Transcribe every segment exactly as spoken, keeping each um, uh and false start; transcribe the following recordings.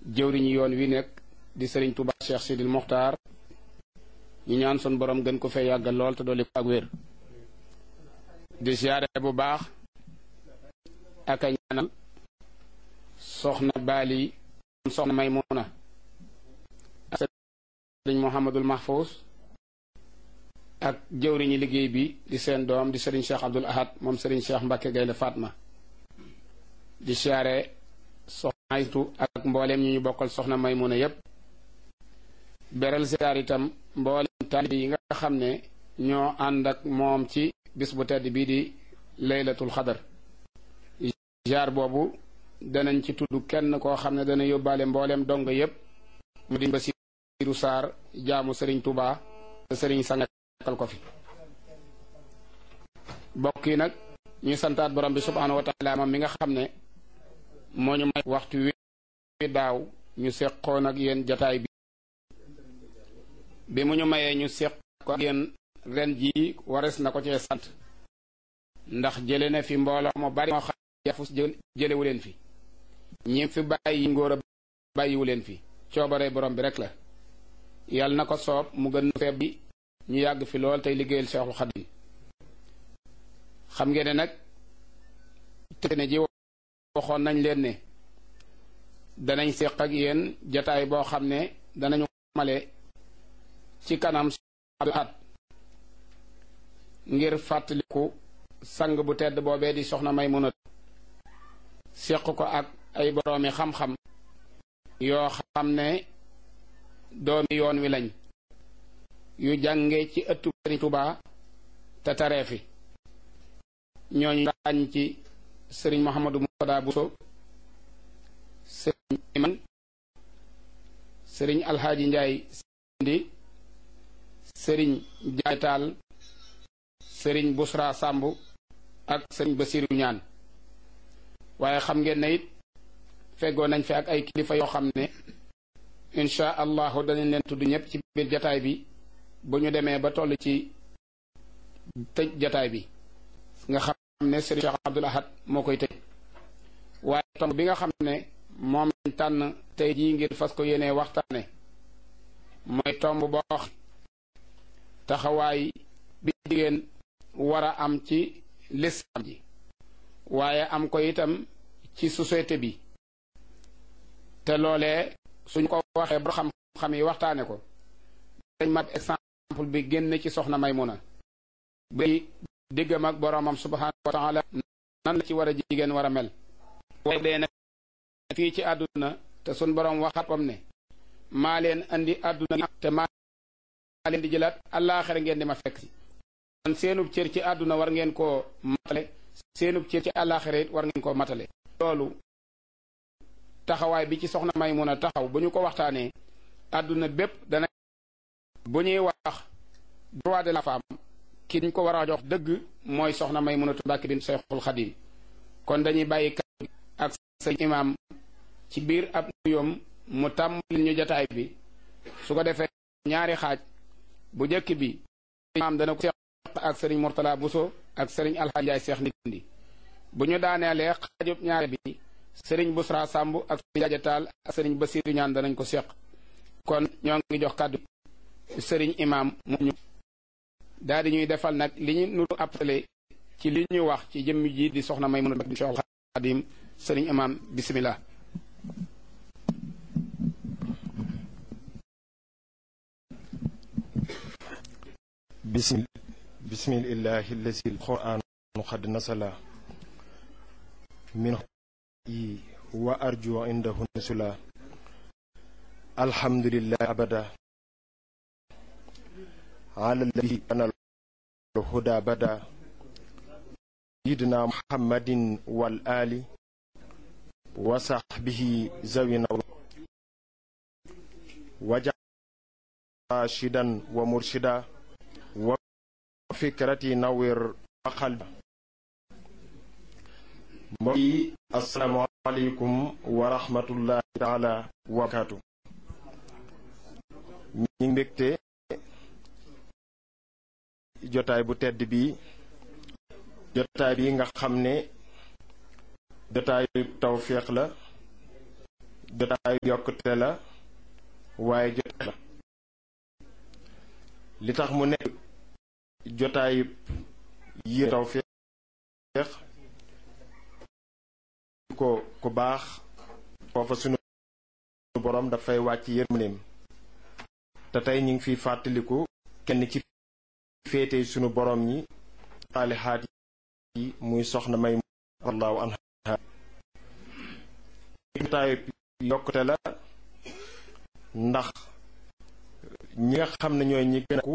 jëwriñu yoon wi nekk di sëriñ Touba Cheikh Sidil Mokhtar ñu ñaan sun borom gën ko fee yàggal lool te dolli ko ak wér di siyaare bu baax ak a ñaanal soxna Bali soxna Maymuna ak sëriñ Mouhamadul Mahfous ak jëwriñu liggéey bi di seen doom di sëriñ Cheikh Abdoul Ahad moom sëriñ Cheikh Mbacke Gaynde Fatma di siyaare soxna Aytu ak mbooleem ñi ñu bokkal soxna Maymuna yépp beral siyaar itam mbooleem taalibe yi nga xam ne ñoo ànd ak moom ci bis bu tedd bii di laylatul xadar jaar boobu danañ ci tudd kenn koo xam ne dana yóbbaale mbooleem donga yépp mu di Basiiru Saar jaamu sëriñ Touba te sëriñ sàngal ko fi bokk yi nag ñuy santaat borom bi subhaanahu wa taala moom mi nga xam ne moo ñu may waxtu wi daaw ñu seqoon ak yéen jataay bi bi mu ñu mayee ñu seq ko ak yéen ren jii wares na ko cee sant ndax jële na fi mbooloo mu bari moo xam yafus jëlewu leen fi ñi fi bàyyi ngóor a bàyyiwu leen fi coobare borom bi rek la yàlla na ko soob mu gën feeb bi ñu yàgg fi lool tey liggéeyal Seexul Xadiim xam ngeen ne nag te ne ji waxoon nañ leen ne danañ seq ak yéen jataay boo xam ne danañu male ci kanam at ngir fàttaliku sang bu tedd boobee di soxna Maymuna seq ko ak ay boroomi xam-xam yoo xam ne doomi yoon wi lañ yu jànge ci ëttu Sëriñ Tuubaa te taree fi ñooñu ràññ ci sëriñ Mouhamadou Moutada Bousso sëriñ Iman sëriñ Alxaaji Njaay Sindi sëriñ Jaay Taal sëriñ Busra Sàmb ak sëriñ Basiru Ñaan waaye xam ngeen ne it feggoo nañ fi ak ay kilifa yoo xam ne insha allahu danañ leen tudd ñëpp ci biir jataay bi bu ñu demee ba toll ci tëj jataay bi nga xam ne sëriñ Cheikh Abdoul Ahad moo koy tëj waaye tomb bi nga xam ne moom lañ tànn tey jii ngir fas ko yéenee waxtaane mooy tomb boo wax taxawaay bi jigéen war a am ci lislaam ji waaye am ko itam ci société bi te loolee suñ ko waxee ba xam-xam yi waxtaane ko dañ mat exemple bi génn ci soxna Maymuna bi diggam ak boroomam subhaanahu wa taala nan la ci war a jigéen war a mel waaye dee na fii ci àdduna te sun boroom waxatam ne maa leen andi àdduna te maa leen di jëlaat àllaaxira ngeen di ma fekk si kon seenub cër ci àdduna war ngeen koo matale seenub cër ci àllaaxira it war ngeen koo matale loolu taxawaay bi ci soxna Maymuna taxaw bu ñu ko waxtaanee àdduna bépp dana bu ñuy wax droit de la femme ki ñu ko war a jox dëgg mooy soxna Maymunatu Mbàkke bint Seexul Xadiim kon dañuy bàyyi kàddu gi ak sëñ imaam ci biir ab nuyoom mu tàmbali ñu jataay bi su ko defee ñaari xaaj bu njëkk bi imaam dana ko seq ak sëriñ Murtala Bousso ak sëriñ Alxaaji Njaay Seex Ndindi bu ñu daaneelee xaajub ñaari bi sëriñ Busra Sàmb ak sëriñ Jaaja Taal ak sëriñ Basiiru Ñaan danañ ko seq kon ñoo ngi jox kàddu sëriñ imaam mu ñu daal di ñuy defal nag li ñu nu appelé ci li ñu wax ci jëmm ji di soxna Maymuna bint Seexul Xadiim sëriñ imaam bismillah bismil bismillahi allazi alquran qad nasala min wa arju indahu nusula alhamdulillahi abada ala alladhi kana الهدى بدا سيدنا محمد والآل وصحبه ذوي وجعل راشدا ومرشدا وفكرتي نوير قلبا السلام عليكم ورحمة الله تعالى وبركاته ñi mbégte jotaay bu tedd bi jotaay bi nga xam ne jotaayu tawféex la jotaayu yokkute la waaye jotaay la li tax mu nekk jotaayu yi taw feex ko ku baax foofa sunu boroom dafay wàcc yërmandeem te tey ñu ngi fiy fàttaliku kenn ci féete sunu boroom ñi saalihaat yi muy soxna may allahu anha jotaayu yokkute la ndax ñi nga xam ne ñooy ñi gën a ku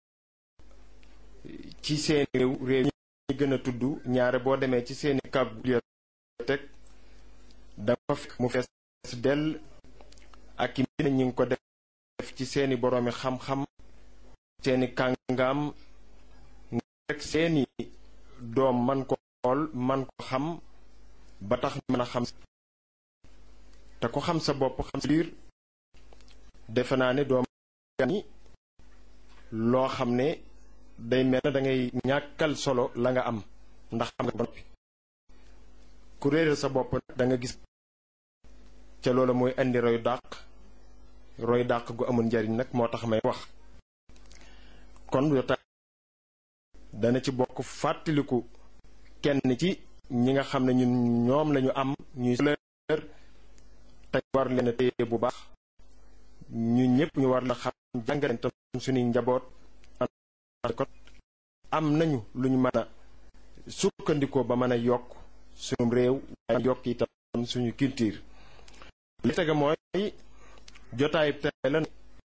ci seeni réew réew ñi gën a tudd ñaare boo demee ci seeni kàggu bibliothèque dafa fekk mu fees dell ak i mbir ñi ngi ko def ci seeni boroomi xam-xam seeni kàngaam rek seeni doom man ko xool man ko xam ba tax mën a xam te ko xam sa bopp xam sa biir defe naa ne doom ni loo xam ne day mel na da ngay ñàkkal solo la nga am ndax xam nga ba noppi ku réeral sa bopp nag da nga gis ca loola mooy indi roy dàq roy dàq gu amul njariñ nag moo tax may wax kon jotaay dana ci bokk fàttaliku kenn ci ñi nga xam ne ñun ñoom lañu am ñuy leer te war leen a téye bu baax ñu ñëpp ñu war la xam jàngaleen tam suñuy njaboot ko am nañu lu ñu mën a sukkandikoo ba mën a yokk suñu réew waaye yokk itam suñu culture li tege mooy jotaay tey la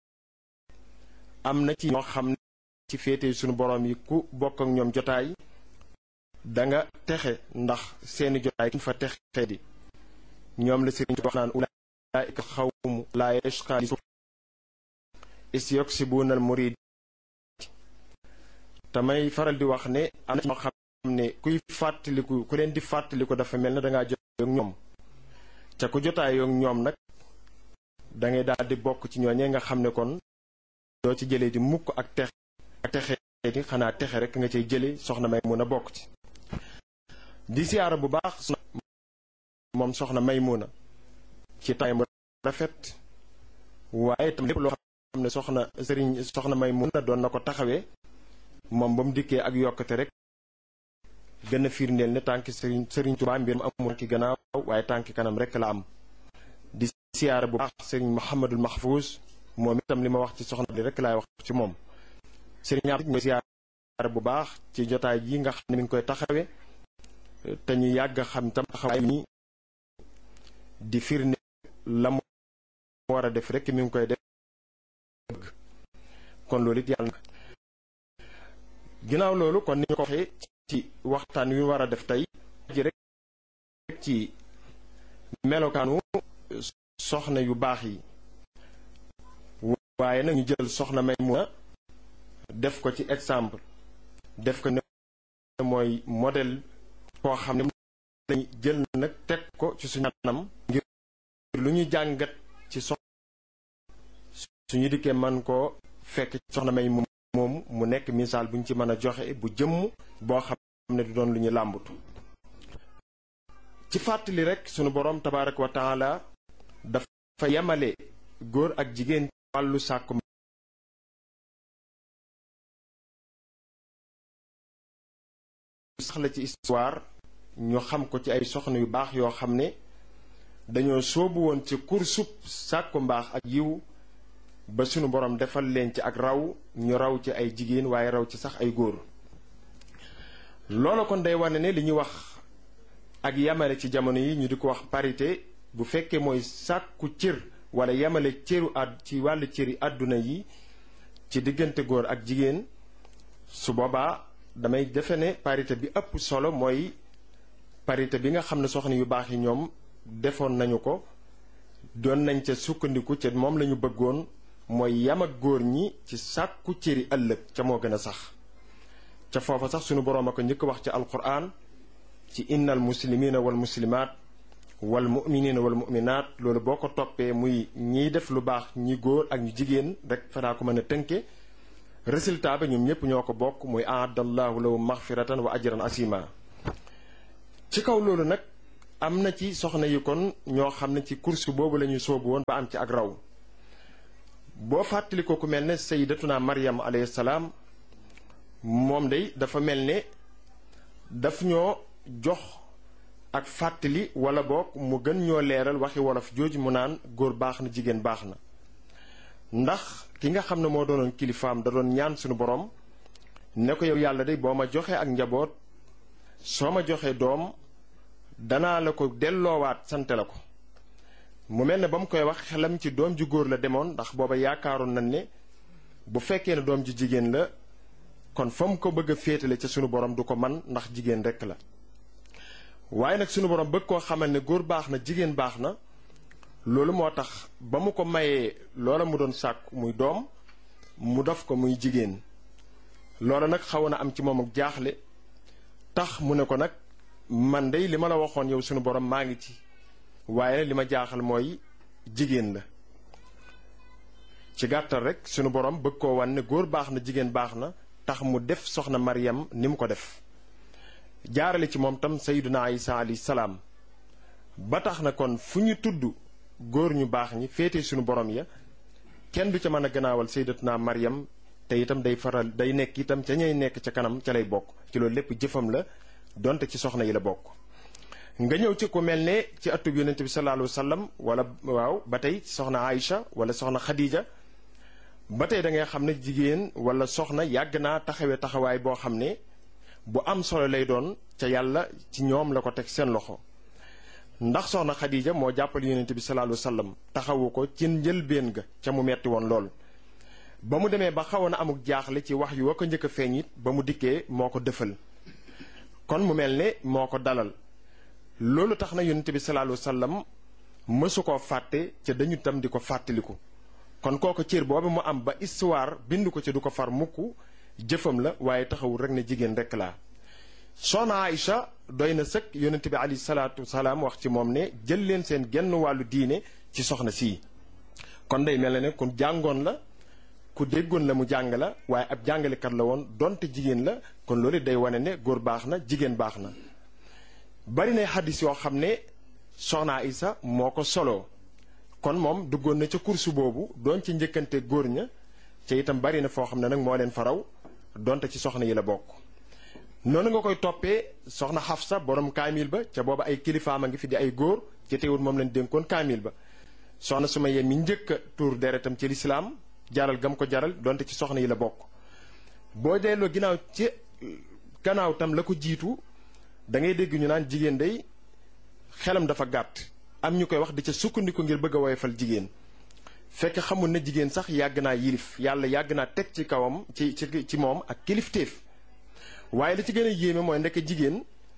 am na ci ñoo xam ne ci féete suñu boroom yi ku bokk ak ñoom jotaay danga texe ndax seeni jotaay kuñ fa texe di ñoom la sëriñ wax naan ulaa'ika xawmu laa yashqaa istiyoksibunal murid tamay faral di wax ne am na ñoo xam ne kuy fàttaliku ku leen di fàttaliku dafa mel ne dangaa jotaay ak ñoom ca ku jotaay ak ñoom nag dangay daal di bokk ci ñooñee nga xam ne kon doo ci jëlee di mukk ak texe ak texe di xanaa texe rek nga cay jële soxna may mun a bokk ci di siyaara bu baax moom soxna Maymuna ci taayam rafet waaye tam lépp loo xam ne soxna sëriñ soxna Maymuna doon na ko taxawee moom ba mu dikkee ak yokkate rek gën a firndeel ne tànki sëriñ sëriñ Tuubaa mbiram amul tànki gannaaw waaye tànki kanam rek la am di siyaara bu baax sëriñ Muhammadul Mahfuuz moom itam li ma wax ci soxna li rek laay wax ci moom sëriñ am mooy siyaara bu baax ci jotaay yi nga xam ne mi ngi koy taxawee te ñu yàgg xam tam taxawaay mi di firnde la mu war a def rek mi ngi koy def kon loolu it yàlla na ginnaaw loolu kon ni ñu ko waxee ci waxtaan wi war a def tey ji rek ci melokaanu soxna yu baax yi waaye nag ñu jël soxna Maymuna def ko ci exemple def ko ne mooy modèle koo xam ne lañu jël nag teg ko ci suñu anam ngir lu ñu jàngat ci soxna suñu dikkee man koo fekk soxna may moom mu nekk misaal bu ñu ci mën a joxe bu jëmm boo xam ne du doon lu ñu làmbatu ci fàttali rek sunu boroom tabaaraka wa taala dafa yemale góor ak jigéen wàllu sàkku sax la ci histoire ñu xam ko ci ay soxna yu baax yoo xam ne dañoo soobu woon ci kursub sàkku mbaax ak yiw ba sunu borom defal leen ci ak raw ñu raw ci ay jigéen waaye raw ci sax ay góor loolu kon day wane ne li ñuy wax ak yamale ci jamono yi ñu di ko wax parité bu fekkee mooy sàkku cër wala yamale cëru àdd ci wàllu cëri àdduna yi ci diggante góor ak jigéen su boobaa damay defe ne parité bi ëpp solo mooy parité bi nga xam ne soxna yu baax yi ñoom defoon nañu ko doon nañ ca sukkandiku ca moom lañu bëggoon mooy yam ak góor ñi ci sàkku cëri ëllëg ca moo gën a sax ca foofa sax sunu boroom a ko njëkk wax ci alquran ci innal muslimina wal muslimaat wal muminina wal muminaat loolu boo ko toppee muy ñiy def lu baax ñi góor ak ñu jigéen rek fanaa ko mën a tënke résultat ba ñoom ñépp ñoo ko bokk muy aadallahu lahu maxfiratan wa ajran asima ci kaw loolu nag am na ci soxna yi kon ñoo xam ne ci course boobu la ñu soobu woon ba am ci ak raw boo fàttali ko ku mel ne sayyidatuna Maryam alayhi salaam moom day dafa mel ne daf ñoo jox ak fàttali wala boog mu gën ñoo leeral waxi wolof jooju mu naan góor baax na jigéen baax na ndax ki nga xam ne moo doonoon kilifaam da doon ñaan suñu borom ne ko yow yàlla day boo ma joxee ak njaboot soo ma joxee doom danaa la ko delloowaat sante la ko mu mel ne ba mu koy wax xelam ci doom ju góor la demoon ndax booba yaakaaroon nañ ne bu fekkee ne doom ju jigéen la kon fa mu ko bëgg a féetale ca sunu borom du ko man ndax jigéen rekk la waaye nag sunu borom bëgg koo xamal ne góor baax na jigéen baax na loolu moo tax ba mu ko mayee loola mu doon sàkk muy doom mu def ko muy jigéen loola nag xaw na am ci moom ak jaaxle tax mu ne ko nag man dey li ma la waxoon yow sunu borom maa ngi ci waaye li ma jaaxal mooy jigéen la ci gàttal rek sunu borom bëgg koo wan ne góor baax na jigéen baax na tax mu def soxna Maryam ni mu ko def jaarale ci moom tam sayyiduna Isa alayhi salaam ba tax na kon fu ñu tudd góor ñu baax ñi féete sunu borom ya kenn du ca mën a gannaawal sayyidatuna Maryam te itam day faral day nekk itam ca ñay nekk ca kanam ca lay bokk ci loolu lépp jëfam la donte ci soxna yi la bokk nga ñëw ci ku mel ne ci atub yonent bi sallallahu alayhi wa sallam wala waaw ba tey soxna Aïcha wala soxna Khadija ba tey da ngay xam ne jigéen wala soxna yàgg naa taxawee taxawaay boo xam ne bu am solo lay doon ca yàlla ci ñoom la ko teg seen loxo ndax soxna Khadija moo jàppal yonent bi sallallahu alayhi wa sallam taxawu ko ci njëlbéen ga ca mu metti woon lool ba mu demee ba xawoon na amuk jaaxle ci wax yu wa ko njëkk a feeñ it ba mu dikkee moo ko dëfal kon mu mel ne moo ko dalal loolu tax na yonent bi sallallahu alayhi wa sallam mësu koo fàtte ca dañu tam di ko fàttaliku kon kooku cër boobu mu am ba histoire bind ko ci du ko far mukk jëfam la waaye taxawul rek ne jigéen rek laa soxna Aïcha doy na sëkk yonent bi alayhi salaatu wasalaam wax ci moom ne jël leen seen genn wàllu diine ci soxna sii kon day mel ne ku jàngoon la ku déggoon la mu jàng la waaye ab jàngalekat la woon donte jigéen la kon loolu day wane ne góor baax na jigéen baax na bari na xaddis yoo xam ne soxna Aïcha moo ko soloo kon moom duggoon na ca kursu boobu doon ci njëkkante góor ña ca itam bari na foo xam ne nag moo leen faraw donte ci soxna yi la bokk noonu nga koy toppee soxna Xafsa borom kaamil ba ca booba ay kilifaam a ngi fi di ay góor ci teewul moom lañ dénkoon kaamil ba soxna Sumayya mi njëkk a tuur deretam ci lislaam jaral gam ko jaral donte ci soxna yi la bokk boo delloo ginnaaw ci gannaaw tam la ko jiitu da ngay dégg ñu naan jigéen day xelam dafa gàtt am ñu koy wax di ca sukkandiku ngir bëgg a woyofal jigéen fekk xamul ne jigéen sax yàgg naa yilif yàlla yàgg naa teg ci kawam ci ci ci moom ak kilifteef waaye li ci gën a yéeme mooy ndekk jigéen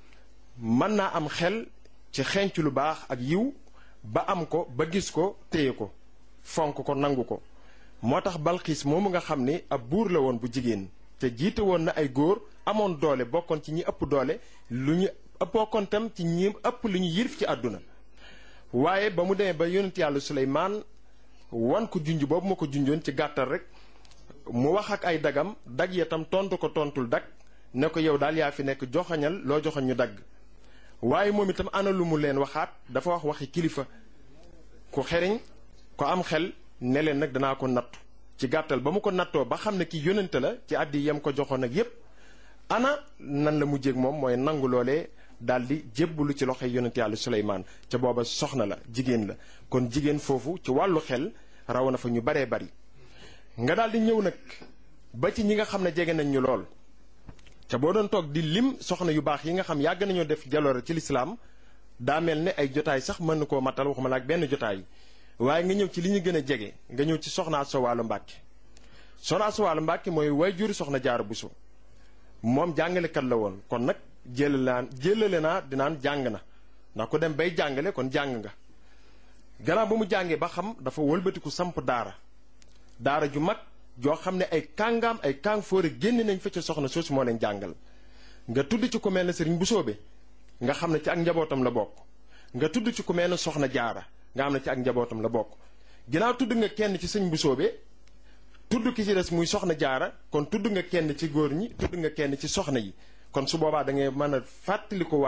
mën naa am xel ci xenc lu baax ak yiw ba am ko ba gis ko téye ko fonk ko nangu ko moo tax Balxiis moomu nga xam ne ab buur la woon bu jigéen te jiite woon na ay góor amoon doole bokkoon ci ñi ëpp doole lu ñu bokkoon tam ci ñi ëpp lu ñu yilif ci àdduna waaye ba mu demee ba yonent yàlla Suleymaan wan ko junj boobu ma ko junjoon ci gàttal rek mu wax ak ay dagam dag ya tam tontu ko tontul dag ne ko yow daal yaa fi nekk joxañal loo joxañ ñu dagg waaye moom itam ana lu mu leen waxaat dafa wax waxi kilifa ku xeriñ ko am xel ne leen nag danaa ko nattu ci gàttal ba mu ko nattoo ba xam ne ki yónnante la ci àddi yam ko joxoon ak yépp ana nan la mujjéeg moom mooy nangu loolee daldi jébbalu ci loxoy yonent yàlla Suleymaan ca booba soxna la jigéen la kon jigéen foofu ci wàllu xel raw na fa ñu baree bari nga daldi ñëw nag ba ci ñi nga xam ne jege nañ ñu lool ca boo doon toog di lim soxna yu baax yi nga xam yàgg nañoo def jaloore ci lislaam daa mel ne ay jotaay sax mën na koo matal waxuma la ak benn jotaay waaye nga ñëw ci li ñu gën a jege nga ñëw ci soxna Asta Walo Mbàkke soxna Asta Walo Mbàkke mooy waajur soxna Jaara Buso moom jàngalekat la woon kon nag jëlale naa jëlale naa dinaan jàng na ndax ku dem bay jàngale kon jàng nga gannaaw ba mu jàngee ba xam dafa wëlbatiku samp daara daara ju mag joo xam ne ay kàngaam ay kàng fóore génn nañ fa ca soxna soosu moo leen jàngal nga tudd ci ku mel ne sëriñ Busoobe nga xam ne ci ak njabootam la bokk nga tudd ci ku mel ne soxna Jaara nga xam ne ci ak njabootam la bokk ginnaaw tudd nga kenn ci sëriñ Busoobe tudd ki ci des muy soxna Jaara kon tudd nga kenn ci góor ñi tudd nga kenn ci soxna yi kon su boobaa da ngay mën a fàttali ko waat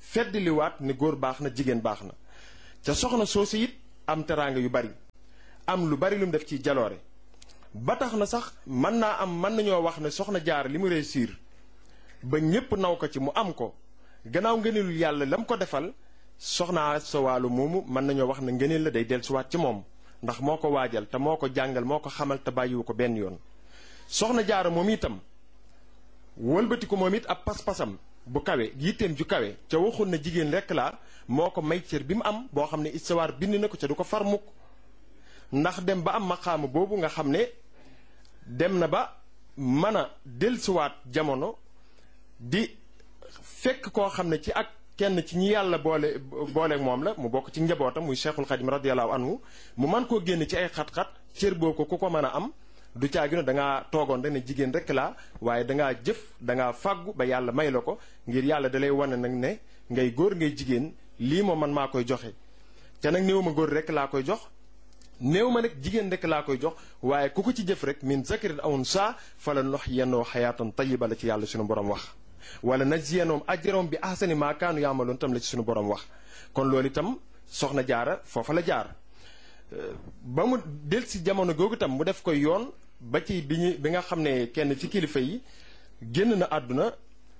feddliwaat ne góor baax na jigéen baax na ca soxna soosu it am teraanga yu bari am lu bari lu mu def ci jaloore ba tax na sax mën naa am mën nañoo wax ne soxna Jaara li mu réussir ba ñépp naw ko ci mu am ko gannaaw ngëneelul yàlla la mu ko defal soxna sa wàllu moomu mën nañoo wax ne ngëneel la day dellusiwaat ci moom ndax moo ko waajal te moo ko jàngal moo ko xamal te bàyyiwu ko benn yoon soxna Jaara moom itam wëlbati ko moom it ab pas-pasam bu kawe yitteem ju kawe ca waxul na jigéen rekk laa moo ko may cër bi mu am boo xam ne istawaar bind na ko ca du ko far mukk ndax dem ba am maqaama boobu nga xam ne dem na ba mën a dellusiwaat jamono di fekk koo xam ne ci ak kenn ci ñi yàlla boole booleeg moom la mu bokk ci njabootam muy Cheikhul Khadim radiyallahu anhu mu man koo génn ci ay xat-xat cër boo ko ku ko mën a am du caagi ne dangaa toogoon rek ne jigéen rek laa waaye dangaa jëf dangaa fàggu ba yàlla may la ko ngir yàlla dalay wane nag ne ngay góor ngay jigéen lii moom man maa koy joxe te nag néew ma góor rek laa koy jox néew ma nag jigéen rek laa koy jox waaye ku ko ci jëf rek min zakarin aw unsaa fala nuhyiyannahu hayaatan tayyiba la ci yàlla suñu borom wax wala najziyannahum ajrahum bi ahsani maa kaanu ya'maluun tam la ci suñu borom wax kon loolu itam soxna Jaara foofa la jaar ba mu del si jamono googu itam mu def ko yoon ba ci bi ñu bi nga xam ne kenn ci kilifa yi génn na àdduna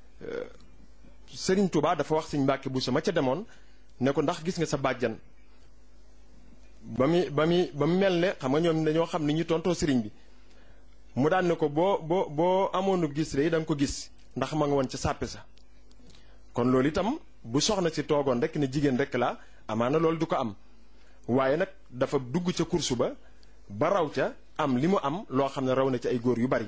Sëriñ Tuubaa dafa wax Sëriñ Mbàkke Buso ma ca demoon ne ko ndax gis nga sa bàjjan ba mu ba mu ba mu mel ne xam nga ñoom dañoo xam ni ñu tontoo sëriñ bi mu daan ne ko boo boo boo amoonu gis de da nga ko gis ndax ma nga woon ca sàppe sa kon loolu itam bu soxna si toogoon rek ne jigéen rek la amaana loolu du ko am waaye nag dafa dugg ca kursu ba ba raw ca am li mu am loo xam ne raw na ci ay góor yu bari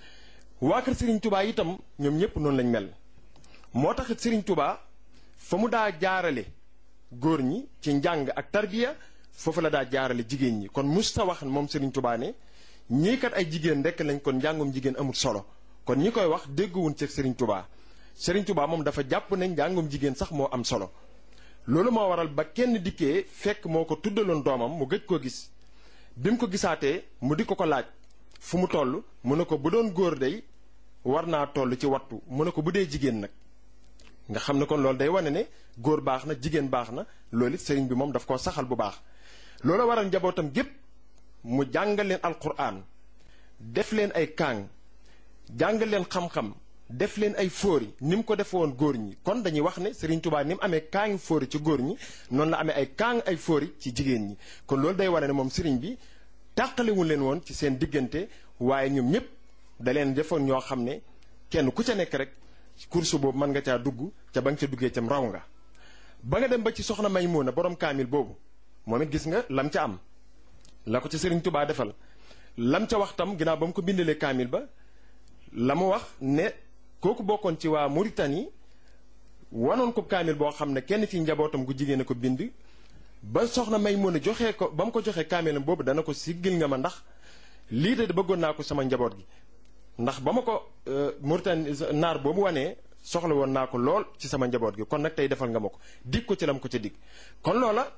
waa kër Sëriñ Tubaa itam ñoom ñëpp noonu lañ mel moo taxit Sëriñ Tubaa fa mu daa jaarale góor ñi ci njàng ak tarbiya foofu la daa jaarale jigéen ñi kon musta wax moom Sëriñ Tubaa ne ñii kat ay jigéen rekk lañ kon njàngum jigéen amul solo kon ñi koy wax dégguwun ci Sëriñ Tubaa Sëriñ Tubaa moom dafa jàpp ne njàngum jigéen sax moo am solo loolu moo waral ba kenn dikkee fekk moo ko tuddaloon doomam mu gëj koo gis bi mu ko gisaatee mu di ko ko laaj fu mu toll mu ne ko bu doon góor day war naa toll ci wattu mu ne ko bu dee jigéen nag nga xam ne kon loolu day wane ne góor baax na jigéen baax na loolu it sëriñ bi moom daf koo saxal bu baax loolu waral njabootam gépp mu jàngal leen alquran def leen ay kaang jàngal leen xam-xam def leen ay fóori ni mu ko def woon góor ñi kon dañuy wax ne Serigne Touba ni mu amee kaangi fóori ci góor ñi noonu la amee ay kaang ay fóori ci jigéen ñi kon loolu day wane ne moom Serigne bi tàqalewul leen woon ci seen diggante waaye ñoom ñëpp da leen defoon ñoo xam ne kenn ku ca nekk rek course boobu mën nga caa dugg ca ba nga ca duggee cam raw nga ba nga dem ba ci soxna Maymuna borom kaamil boobu moom it gis nga lam ca am la ko ci Serigne Touba defal lam ca wax tam ginnaaw ba mu ko bindalee kaamil ba la mu wax ne kooku bokkoon ci waa Mauritanie wanoon ko kaamil boo xam ne kenn ci njabootam gu jigéen a ko bind ba soxna Maymuna joxee ko ba mu ko joxee kaamilam boobu dana ko siggil nga ma ndax lii de bëggoon naa ko sama njaboot gi ndax ba ma ko Mauritanie naar boobu wanee soxla woon naa ko lool ci sama njaboot gi kon nag tey defal nga ma ko dig ko ci lam ko ca dig kon loola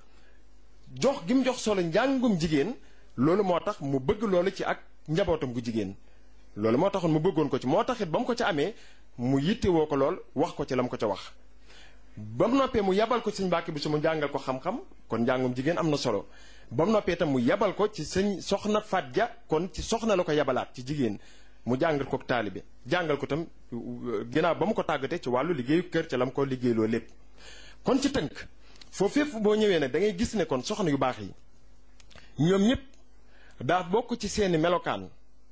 jox gi mu jox solo njàngum jigéen loolu moo tax mu bëgg loolu ci ak njabootam gu jigéen loolu moo taxoon mu bëggoon ko ci moo taxit ba mu ko ca amee mu yittewoo ko lool wax ko ci la mu ko ca wax ba mu noppee mu yabal ko ci sëñ Mbàkke bi su mu jàngal ko xam-xam kon njàngum jigéen am na solo ba mu noppee itam mu yabal ko ci sëñ soxna Faat Ja kon ci soxna la ko yabalaat ci jigéen mu jàngal ko taalibe jàngal ko itam ginnaaw ba mu ko tàggatee ci wàllu liggéeyu kër ca la mu ko liggéeyloo lépp kon ci tënk foofu fépp boo ñëwee nag da ngay gis ne kon soxna yu baax yi ñoom ñëpp daa bokk ci seeni melokaan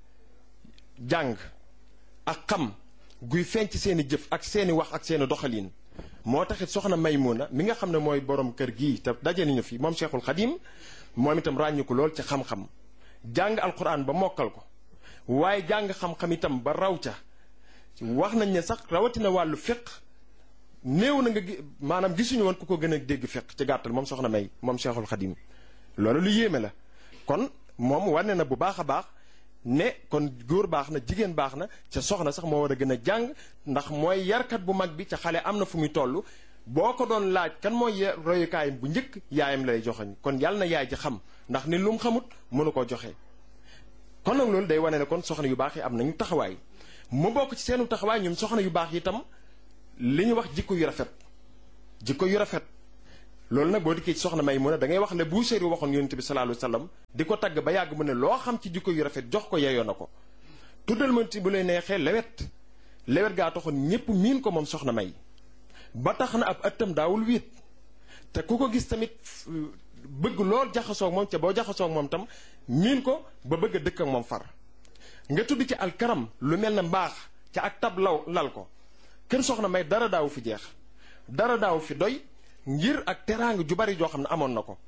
jàng ak xam guy feeñ ci seeni jëf ak seeni wax ak seeni doxalin moo taxit soxna Maymuna mi nga xam ne mooy borom kër gii te daje nañu fi moom Cheikhul Khadim moom itam ràññu ko lool ci xam-xam jàng alquran ba mokkal ko waaye jàng xam-xam itam ba raw ca wax nañ ne sax rawatina wàllu fiq néew na nga maanaam gisuñu woon ku ko gën a dégg fiq ci gàttal moom soxna May moom Cheikhul Khadim loolu lu yéeme la kon moom wane na bu baax a baax ne kon góor baax na jigéen baax na ca soxna sax moo war a gën a jàng ndax mooy yarkat bu mag bi ca xale am na fu muy toll boo ko doon laaj kan mooy royukaayam bu njëkk yaayam lay joxoñ kon yàlla na yaay ji xam ndax ni lu mu xamut mënu koo joxe. kon nag loolu day wane ne kon soxna yu baax yi am nañu taxawaay mu bokk ci seenu taxawaay ñoom soxna yu baax yi itam li ñu wax jikko yu rafet jikko yu rafet. loolu nag boo dikkee ci soxna Maymuna da ngay wax le Buusiri waxoon yonent bi sallallahu alayhi wasallam di ko tagg ba yàgg mu ne loo xam ci jikko yu rafet jox ko yeyoo na ko. tuddal ma ci bu lay neexee lewet lewet gaa taxoon ñépp miin ko moom soxna May ba tax na ab ëttam daawul wiit te ku ko gis tamit bëgg lool jaxasoo ak moom ca boo jaxasoo ak moom tam miin ko ba bëgg a dëkk ak moom far. nga tudd ci alkaram lu mel ne mbaax ca ak tab law lal ko kër soxna May dara daawu fi jeex dara daawu fi doy ngir ak teraanga ju bari joo xam ne amoon na ko.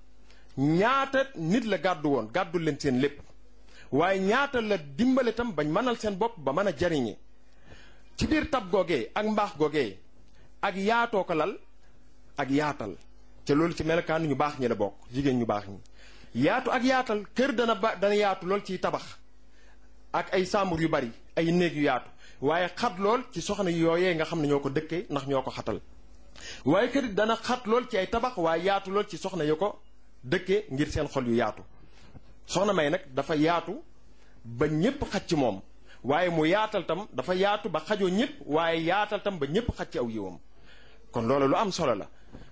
ñaata nit la gàddu woon gàddu leen seen lépp waaye ñaata la dimbale tam bañ mënal seen bopp ba mën a jariñe ci biir tab googee ak mbaax googee ak yaatoo ko lal ak yaatal te loolu ci melokaanu ñu baax ñi la bokk jigéen ñu baax ñi. yaatu ak yaatal kër dana ba dana yaatu lool ciy tabax ak ay sàmbur yu bari ay néeg yu yaatu waaye xat lool ci soxna yooyee nga xam ne ñoo ko dëkkee ndax ñoo ko xatal. waaye kër dana xat lool ci ay tabax waaye yaatu lool ci soxna yu ko dëkkee ngir seen xol yu yaatu. soxna May nag dafa yaatu ba ñépp xaj ci moom waaye mu yaatal tam dafa yaatu ba xajoo ñépp waaye yaatal tam ba ñépp xaj ci aw yiwam kon loolu lu am solo la.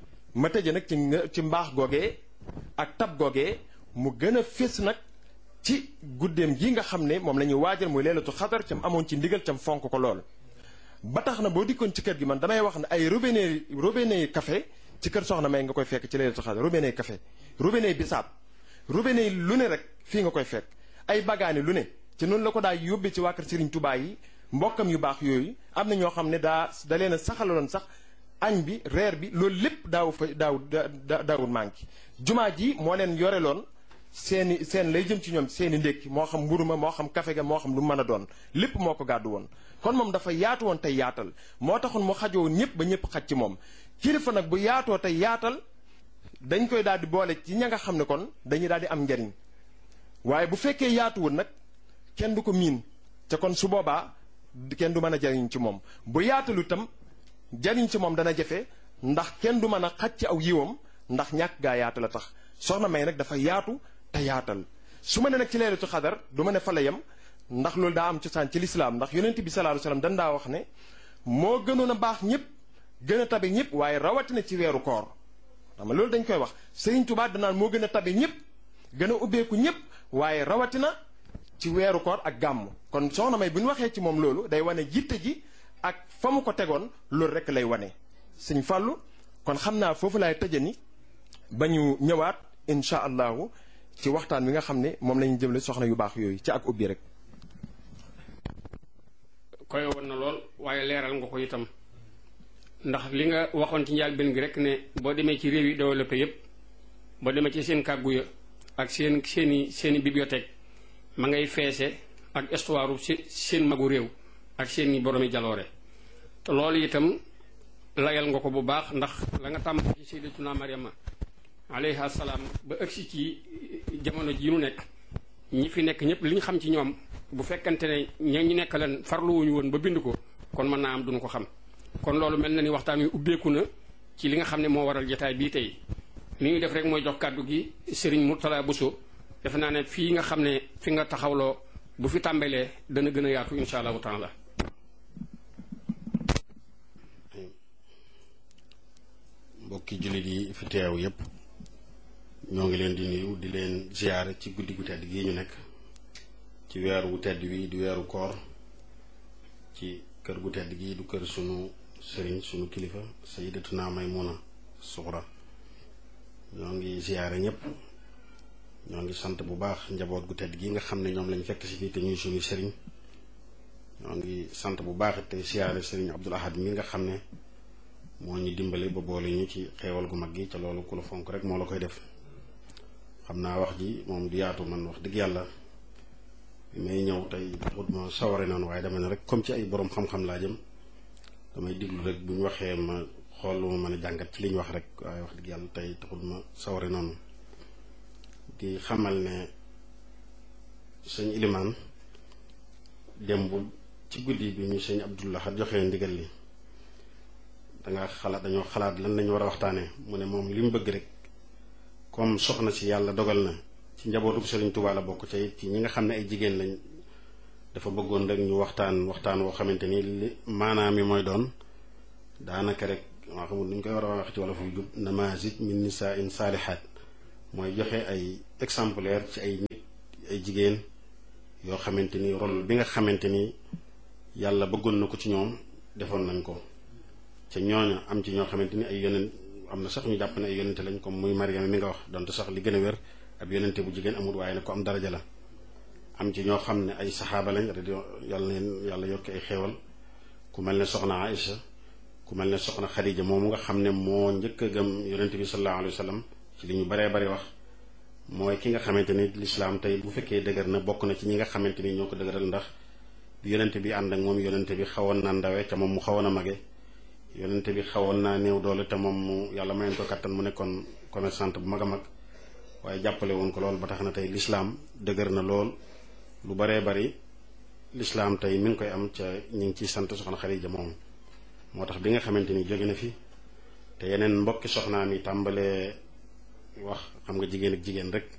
ma tëje nag ci ci mbaax googee ak tab googee mu gën a fés nag ci guddeem gi nga xam ne moom la ñuy waajal muy leelatu xadar cam amoon ci ndigal cam fonk ko lool. ba tax na boo dikkoon ci kër gi man damay wax ne ay robinet robinet café ci kër soxna May nga koy fekk ci leelatu xadar robinet café robinet bisaab robinet lu ne rek fii nga koy fekk ay bagaani lu ne ci noonu la ko daa yóbbee ci waa kër Serigne Touba yi mbokkam yu baax yooyu am na ñoo xam ne daa da leen a saxaloon sax añ bi reer bi loolu lépp daaw fa daaw daawul manqué. jumaa ji moo leen yoreloon seeni seen lay jëm ci ñoom seeni ndékki moo xam mburu ma moo xam kafe ga moo xam lu mën a doon lépp moo ko gàddu woon. kon moom dafa yaatu woon tey yaatal moo taxoon mu xajoo ñëpp ba ñëpp xaj ci moom kilifa nag bu yaatoo tey yaatal dañ koy daal di boole ci ña nga xam ne kon dañuy daal di am njariñ waaye bu fekkee yaatuwul nag kenn du ko miin te kon su boobaa kenn du mën a jariñ ci moom bu yaatalu itam jariñ ci moom dana jafe ndax kenn du mën a xaj ci aw yiwam ndax ñàkk gaa yaatu la tax. soxna May nag dafa yaatu te yaatal su ma ne nag ci leelatu xadar du ma ne fa la yem ndax loolu daa am cosaan ci lislaam ndax yonent bi sallallahu alayhi wasallam dan daa wax ne moo gënoon a baax ñëpp gën a tabe ñëpp waaye rawatina ci weeru koor xam nga loolu dañ koy wax Sëriñ Tuubaa danaan moo gën a tabe ñëpp gën a ubbeeku ñëpp waaye rawatina ci weeru koor ak gàmm. kon soxna May bu ñu waxee ci moom loolu day wane jitte ji ak fa mu ko tegoon loolu rek lay wane. Sëñ Fàllu kon xam naa foofu laay tëjani ba ñu ñëwaat incha allahu ci waxtaan wi nga xam ne moom la ñu jëmle soxna yu baax yooyu ci ak ubbi rek. koy woon na lool waaye leeral nga ko itam ndax li nga waxoon ci njëlbéen gi rek ne boo demee ci réew yi développé yépp boo demee ci seen kàggu ya ak seen seeni seeni bibliothèque ma ngay feese ak histoire seen magu réew ak seeni boromi jaloore te loolu itam layal nga ko bu baax ndax la nga tàmm ci sayyidatuna Maryama alayha salaam ba ëgsi ci jamono ji nu nekk ñi fi nekk ñëpp li ñu xam ci ñoom bu fekkante ne ña ñu nekk leen farluwuñu woon ba bind ko kon mën naa am duñu ko xam kon loolu mel na ni waxtaan wi ubbeeku na ci li nga xam ne moo waral jotaay bii tey li ñuy def rek mooy jox kàddu gi Serigne Mourtala Bousso defe naa ne fii nga xam ne fi nga taxawloo bu fi tàmbalee dana gën a yaatu insha allahu taala. mbokki jullit yi fi teew yépp ñoo ngi leen di nuyu di leen ziyaare ci guddi gu tedd gii ñu nekk ci weeru wu tedd wi di weeru koor ci kër gu tedd gii du kër sunu sëriñ sunu kilifa sayyidatuna Maymuna Suxra ñoo ngi ziyaare ñépp ñoo ngi sant bu baax njaboot gu tedd gi nga xam ne ñoom lañ fekk si fii te ñuy sunu sëriñ ñoo ngi sant bu baax te ziyaare sëriñ Abdul Ahad mi nga xam ne moo ñu dimbale ba boole ñu ci xeewal gu mag gi ca loolu ku la fonk rek moo la koy def xam naa wax ji moom du yaatu man wax dëgg yàlla bi may ñëw tey taxut ma saware noonu waaye dama ne rek comme ci ay borom xam-xam laa jëm damay diglu rek bu ñu waxee ma xool lu ma mën a jàngat ci li ñu wax rek waaye wax dëgg yàlla tey taxut ma saware noonu di xamal ne sëñ Ilimaan démb ci guddi bi ñu sëñ Abdullah joxee ndigal li danga xalaat dañoo xalaat lan lañu war a waxtaanee mu ne moom li mu bëgg rek comme soxna si yàlla dogal na ci njabootu Sëriñ Tuubaa la bokk ca it ci ñi nga xam ne ay jigéen lañ dafa bëggoon rek ñu waxtaan waxtaan woo xamante ni li maanaam mi mooy doon daanaka rek waa xamul nuñ koy war a wax ci wala fu jub namazit min nisa'in saalihaat mooy joxe ay exemplaire ci ay nit ay jigéen yoo xamante ni rôle bi nga xamante ni yàlla bëggoon na ko ci ñoom defoon nañ ko ca ñooña am ci ñoo xamante ni ay yonent am na sax ñu jàpp ne ay yonente lañ comme muy Mariama mi nga wax donte sax li gën a wér ab yonente bu jigéen amul waaye nag ko am daraja la am ci ñoo xam ne ay saxaaba lañ radio yàlla neen yàlla yokki ay xéewal ku mel ne soxna Aïcha ku mel ne soxna Xadija moomu nga xam ne moo njëkk a gëm yonente bi sallallahu alayhi wa sallam ci li ñu baree bari wax mooy ki nga xamante ni lislaam tey bu fekkee dëgër na bokk na ci ñi nga xamante ni ñoo ko dëgëral ndax bi yonente bi ànd ak moom yonente bi xawoon naa ndawe ca moom mu xawoon a mage yonente bi xawoon naa néew doole te moom mu yàlla mayoon ko kattan mu nekkoon commerçante bu mag a mag waaye jàppale woon ko lool ba tax na tey lislaam dëgër na lool lu baree bari lislaam tey mi ngi koy am ca ñu ngi ciy sant soxna Xadija moom moo tax bi nga xamante ni jóge na fi te yeneen mbokki soxnaam yi tàmbalee wax xam nga jigéen ak jigéen rek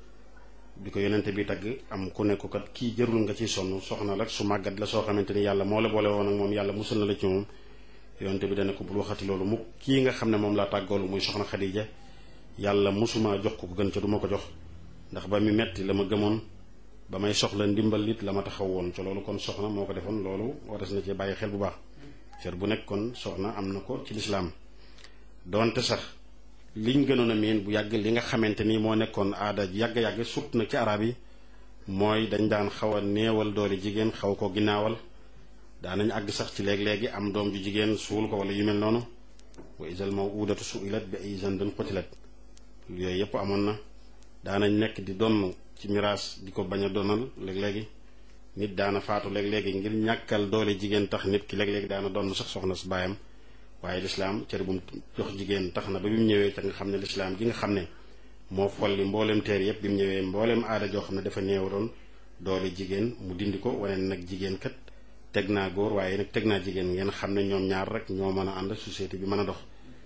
bi ko yonente bi tagg am ku ne ko kat kii jërul nga ciy sonn soxna rek su màggat la soo xamante ni yàlla moo la boole woon ak moom yàlla musul na la ci moom yonente bi dana ko bul waxati loolu mu kii nga xam ne moom laa tàggoolu muy soxna Xadija yàlla musuma jox ko ko gën ca du ma ko jox ndax ba mi metti la ma gëmoon ba may soxla ndimbal it la ma taxaw woon ca loolu kon soxna moo ko defoon loolu waras na ci bàyyi xel bu baax cër bu nekk kon soxna am na ko ci lislaam doonte sax liñ gënoon a miin bu yàgg li nga xamante ni moo nekkoon aada yàgg-yàgg sut na ci arab yi mooy dañ daan xaw a néewal doole jigéen xaw ko ginnaawal daanañ àgg sax ci léeg-léegi am doom ju jigéen suul ko wala yu mel noonu wa isal mawudatu suilat bi ay zanbin qutilat yooyu yëpp amoon na daanañ nekk di donn ci miraas di ko bañ a donal léeg-léegi nit daana faatu léeg-léegi ngir ñàkkal doole jigéen tax nit ki léeg-léegi daana donn sax soxna su baayam waaye lislaam cër bu mu jox jigéen tax na ba bi mu ñëwee ca nga xam ne lislaam gi nga xam ne moo folli mbooleem teer yëpp bi mu ñëwee mbooleem aada joo xam ne dafa néew doon doole jigéen mu dindi ko wane nag jigéen kat teg naa góor waaye nag teg naa jigéen ngeen xam ne ñoom ñaar rek ñoo mën a ànd société bi mën a dox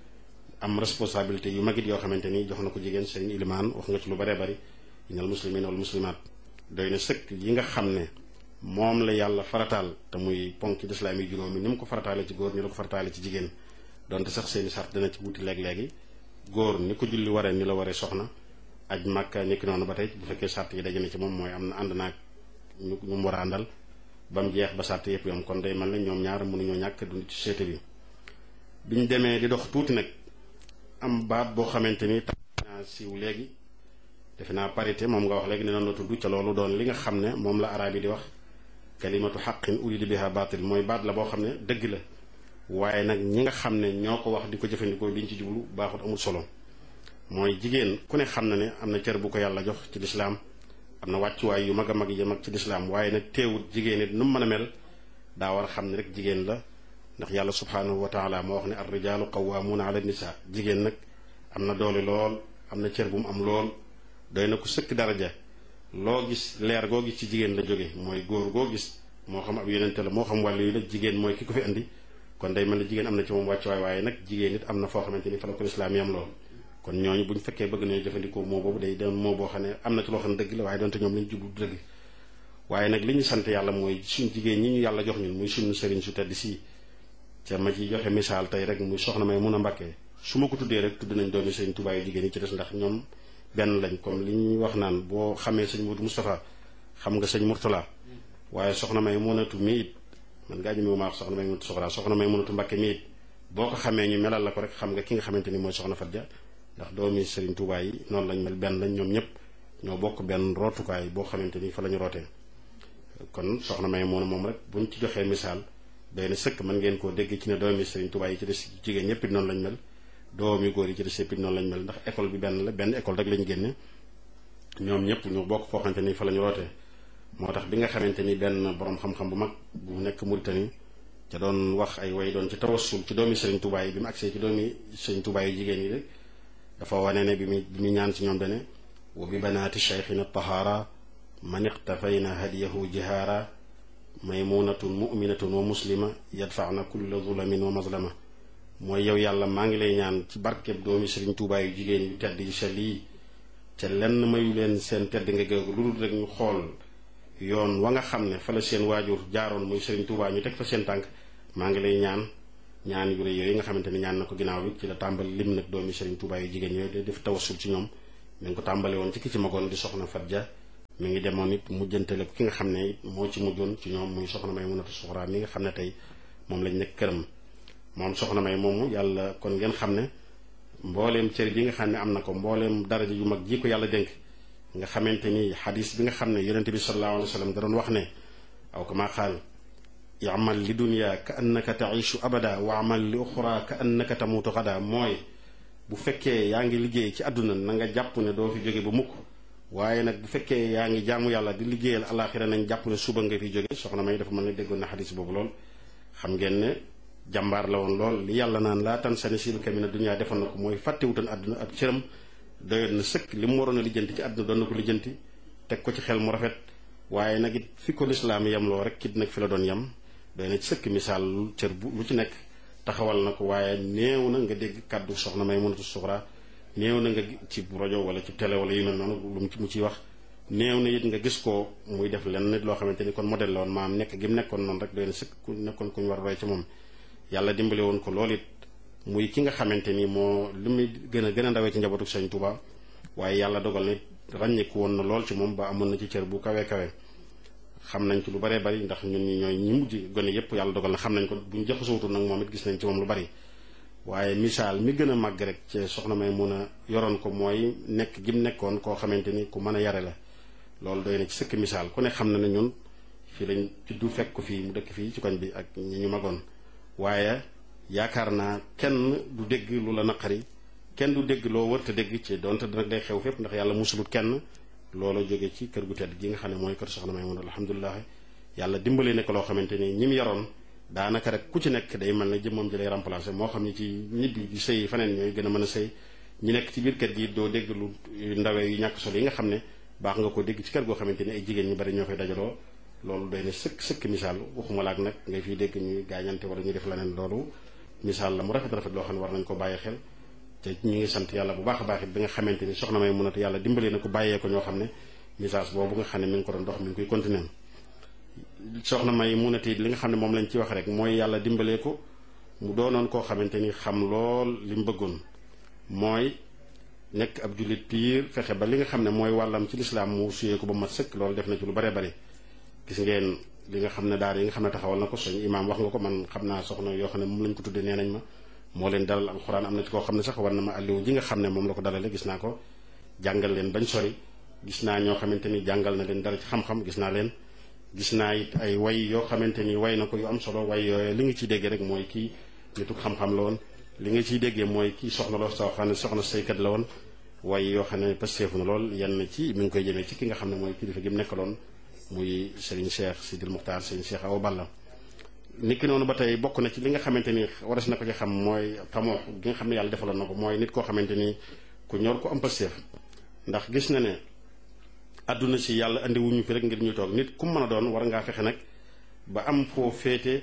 am responsabilité yu magit yoo xamante ni jox na ko jigéen sëriñ Ilimaan wax nga ci lu baree bari inal muslimin wal muslimaat doy na sëkk yi nga xam ne moom la yàlla farataal te muy ponk ci lislaam yi juróomi ni mu ko farataale ci góor ni la ko farataale ci jigéen donte sax seeni sart dana ci wuti léeg-léegi góor ni ko julli waree ni la waree soxna aj màkka nekki noonu ba tey bu fekkee sart yi daje na ci moom mooy am na ànd naag ñu ñu mu war a àndal ba mu jeex ba sart yëpp yom kon day mel ne ñoom ñaar mënuñoo ñàkk dund ci société bi biñ demee di dox tuuti nag am baat boo xamante ni tax naa siiw léegi defe naa parité moom nga wax léegi ne noonu la tudd ca loolu doon li nga xam ne moom la araab yi di wax kalimatu xaqin urida biha baatil mooy baat la boo xam ne dëgg la waaye nag ñi nga xam ne ñoo ko wax di ko jëfandikoo liñ ci jublu baaxut amul solo mooy jigéen ku ne xam na ne am na cër bu ko yàlla jox ci lislaam am na wàccuwaay yu mag a mag yi mag ci lislaam waaye nag teewut jigéen it nu mu mën a mel daa war a xam ne rek jigéen la ndax yàlla subhaanahu wa taala moo wax ne ar rijaalu qawwaamuuna ala nisaa jigéen nag am na doole lool am na cër bu mu am lool doy na ko sëkk daraja loo gis leer goo gis ci jigéen la jóge mooy góor goo gis moo xam ab yonente la moo xam wàllu yi la jigéen mooy ki ko fi andi kon day mel ne jigéen am na ci moom wàccuwaay waaye nag jigéen it am na foo xamante ni fa la ko lislaam yam lool kon ñooñu buñ fekkee bëgg nañu jëfandikoo moo boobu day doon moo boo xam ne am na ci loo xam ne dëgg la waaye doonte ñoom lañu jublu dëgg waaye nag li ñu sant yàlla mooy suñ jigéen ñi ñu yàlla jox ñun muy suñu sëriñ su tedd si ca ma ci joxe misaal tey rek muy soxna may mun a mbàkkee su ma ko tuddee rek tudd nañ doomi sëriñ Tuubaa yu jigéen yi ci des ndax ñoom benn lañ comme li ñuy wax naan boo xamee sëñ Modou Moustapha xam nga sëñ Mourtala waaye soxna may munatu mi it man ngaa ñu mi ma wax soxna may munatu soxra soxna may munatu mbàkke mi it boo ko xamee ñu melal la ko rek xam nga ki nga xamante ni mooy soxna Fatja ndax doomi sëriñ Tuubaa yi noonu lañ mel benn lañ ñoom ñëpp ñoo bokk benn rootukaay boo xamante ni fa la ñu rootee kon soxna may mun a moom rek buñ ci joxee misaal day na sëkk mën ngeen koo dégg ci ne doomi sëriñ Tuubaa yi ci des jigéen ñëpp it noonu lañ mel doomi góor yi ci des yëpp it noonu lañ mel ndax école bi benn la benn école rek lañ génne ñoom ñëpp ñu bokk foo xamante ni fa la ñu rootee moo tax bi nga xamante ni benn borom xam-xam bu mag bu nekk Mauritanie ca doon wax ay way doon ci tawassul ci doomi sëriñ Tuubaa yi bi mu agsee ci doomi sëriñ Tuubaa yi jigéen yi rek dafa wane ne bi mu bi mu ñaan ci ñoom dane wa bi banaati cheikhina tahaara man iqtafayna hadiyahu jihaara maymunatun muminatun wa muslima yadfaana kulla zulamin wa mazlama mooy yow yàlla maa ngi lay ñaan ci barkeb doomi sëriñ Tuubaa yu jigéen yu tedd yu sell yi ca lenn mayu leen seen tedd nga géegu lu dul rek ñu xool yoon wa nga xam ne fa la seen waajur jaaroon muy sëriñ Tuubaa ñu teg fa seen tànk maa ngi lay ñaan ñaan yu rëy yooyu nga xamante ni ñaan na ko ginnaaw bi ci la tàmbali lim nag doomi Serigne Touba yu jigéen yooyu de def tawassul ci ñoom mi ngi ko tàmbale woon ci ki ci magoon di soxna Fatja mi ngi demoon it mujjantale ki nga xam ne moo ci mujjoon ci ñoom muy soxna Maymunatu Suxra mi nga xam ne tey moom lañ nekk këram moom soxna May moomu yàlla kon ngeen xam ne mbooleem cër bi nga xam ne am na ko mbooleem daraja yu mag ji ko yàlla dénk nga xamante ni xadis bi nga xam ne yonente bi sallallahu alayhi wa sallam da doon wax ne aw kama qaal i'mal li dunya ka annaka taishu abada wa amal li uxra ka annaka tamutu xada mooy bu fekkee yaa ngi liggéey ci àdduna na nga jàpp ne doo fi jóge ba mukk waaye nag bu fekkee yaa ngi jaamu yàlla di liggéeyal alaxira nañ jàpp ne suba nga fi jóge soxna May dafa mën ne déggoon na xadis boobu lool xam ngeen ne jàmbaar la woon lool li yàlla naan laa tan sani silka mina dunya defoon na ko mooy fàttewutoon àdduna ak cëram doyoon na sëkk li mu waroon a lijjanti ci àdduna doon na ko lijjanti teg ko ci xel mu rafet waaye nag it fi ko lislaam yem loo rek kit nag fi la doon yem doy na ci sëkk misaal cër bu lu ci nekk taxawal na ko waaye néew na nga dégg kàddu soxna Maymunatu Suxra néew na nga ci rajo wala ci télé wala yu mel noonu lu mu ciy wax néew na it nga gis ko muy def lenn nit loo xamante ni kon modèle la woon maam nekk gi mu nekkoon noonu rek doy na sëkk ku nekkoon ku ñu war a roy ci moom yàlla dimbale woon ko loolu it muy ki nga xamante ni moo li muy gën a gën a ndawee ci njabootu Sëñ Tuuba waaye yàlla dogal na ràññeeku woon na lool ci moom ba amoon na ci cër bu kawe kawe xam nañ ci lu baree bari ndax ñun ñi ñooy ñi mujj gone yépp yàlla dogal na xam nañ ko buñ jaxasootu nag moom it gis nañ ci moom lu bari waaye misaal mi gën a màgg rek ci soxna May mun a yoroon ko mooy nekk gi mu nekkoon koo xamante ni ku mën a yare la loolu doy na ci sëkk misaal ku ne xam na ne ñun fii lañ juddu fekk ko fii mu dëkk fii ci koñ bi ak ñi ñu magoon waaye yaakaar naa kenn du dégg lu la naqari kenn du dégg loo wërta dégg ci donte nag day xew fépp ndax yàlla musulut kenn loola jóge ci kër gu tedd gi nga xam ne mooy kër soxna May mun alhamdulilah yàlla dimbale nekk loo xamante ni ñi mu yoroon daanaka rek ku ci nekk day mel ne jëmmam ji lay remplacer moo xam ni ci ñibbi di sëy faneen ñooy gën a mën a sëy ñi nekk ci biir kër gi doo dégg lu ndawee yu ñàkk solo yi nga xam ne baax nga ko dégg ci kër goo xamante ni ay jigéen ñu bari ñoo fay dajaloo loolu doy na sëkk sëkk misaal waxuma laak nag ngay fiy dégg ñuy gaañante wala ñuy def leneen loolu misaal la mu rafet rafet loo xam ne war nañ ko bàyyi xel te ñu ngi sant yàlla bu baax a baax it bi nga xamante ni soxna May mun a yàlla dimbale na ko bàyyee ko ñoo xam ne message boobu nga xam ne mi ngi ko doon dox mi ngi koy continuer soxna May mun a li nga xam ne moom lañ ci wax rek mooy yàlla dimbalee ko mu doonoon koo xamante ni xam lool li mu bëggoon mooy nekk ab jullit piir fexe ba li nga xam ne mooy wàllam ci lislaam mu suyee ko ba mat sëkk loolu def na ci lu bare bari gis ngeen li nga xam ne daara yi nga xam ne taxawal na ko suñu imaam wax nga ko man xam naa soxna yoo xam ne moom lañ ko tuddee nee nañ ma moo leen dalal alxuraan am na ci koo xam ne sax war na ma àlliwu ji nga xam ne moom la ko dalale gis naa ko jàngal leen bañ sori gis naa ñoo xamante ni jàngal na leen dara ci xam-xam gis naa leen gis naa it ay way yoo xamante ni way na ko yu am solo way yooyu li nga ciy déggee rek mooy kii nitu xam-xam la woon li nga ciy déggee mooy kii soxna loo soo xam ne soxna saykat la woon way yoo xam ne pasteefu na lool yenn ci mi ngi koy jëmee ci ki nga xam ne mooy kilifa gi mu nekkaloon muy Serigne Cheikh Sidil Muxtaar Serigne Cheikh Awa Balla niki noonu ba tey bokk na ci li nga xamante ni waras na ko ci xam mooy xamoo gi nga xam ne yàlla defaloon na ko mooy nit koo xamante ni ku ñor ko am pasteef ndax gis na ne àdduna si yàlla andi wuñu fi rek ngir ñu toog nit ku mën a doon war ngaa fexe nag ba am foo féete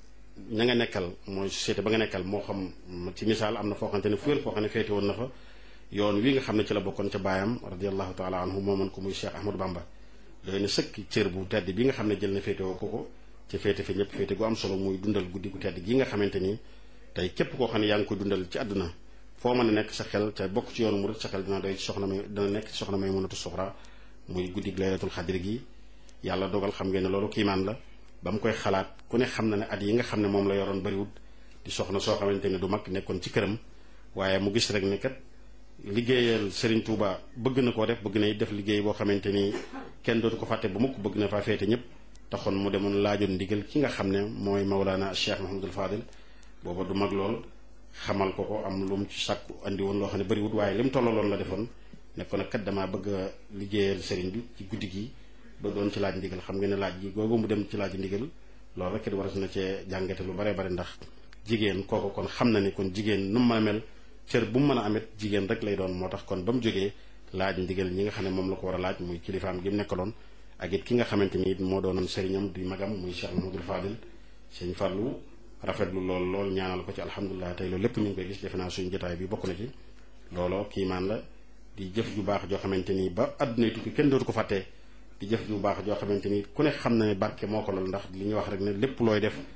ña nga nekkal mooy société ba nga nekkal moo xam ci misaal am na foo xamante ne fu wér foo xam ne féete woon na fa yoon wi nga xam ne ci la bokkoon ca baayam radiallahu taala anhu mooman ko muy Cheikh Ahmadou Bamba doy na sëkk cër bu tedd bi nga xam ne jël na féete woo ko ko ci féete fi ñëpp féete gu am solo muy dundal guddi gu tedd gi nga xamante ni tey képp koo xam ne yaa ngi koy dundal ci àdduna foo mën a nekk sa xel ca bokk ci yoonu murid sa xel dina doy ci soxna may dina nekk ci soxna Maymunatu Suxra muy guddi laylatul xadri gi yàlla dogal xam ngeen ne loolu kiimaan la ba mu koy xalaat ku ne xam na ne at yi nga xam ne moom la yoroon bariwut di soxna soo xamante ne du mag nekkoon ci këram waaye mu gis rek ne kat liggéeyal Serigne Touba bëgg na koo def bëgg na def liggéey boo xamante ni kenn dootu ko fàtte ba mukk bëgg na faa féete ñëpp taxoon mu demoon laajoon ndigal ki nga xam ne mooy Mawlana Cheikh Mahamadul Fadil booba du mag lool xamal ko ko am lu mu ci sàkku andi woon loo xam ne bariwut waaye li mu tollaloon la defoon nekkoon nag kat damaa bëgg a liggéeyal Serigne bi ci guddi gi ba doon ci laaj ndigal xam nga ne laaj gi googu mu dem ci laaj ndigal loolu rek it war na cee jàngate lu bare bare ndax jigéen kooku kon xam na ni kon jigéen nu mu mën a mel cër bu mu mën a amit jigéen rek lay doon moo tax kon ba mu jógee laaj ndigal ñi nga xam ne moom la ko war a laaj muy kilifaam gi mu nekkaloon ak it ki nga xamante ni it moo doonoon sëriñam di magam muy Cheikh Mahamadul Fadil sëñ Fallou rafetlu lool lool ñaanal ko ci alhamdulilah tey loolu lépp ñu ngi koy gis defe naa suñu jotaay bi bokk na ci looloo kiimaan la di jëf ju baax joo xamante ni ba àdduna tukki kenn dootu ko fàttee di jëf ju baax joo xamante ni ku ne xam na ne barke moo ko lool ndax li ñuy wax rek ne lépp looy def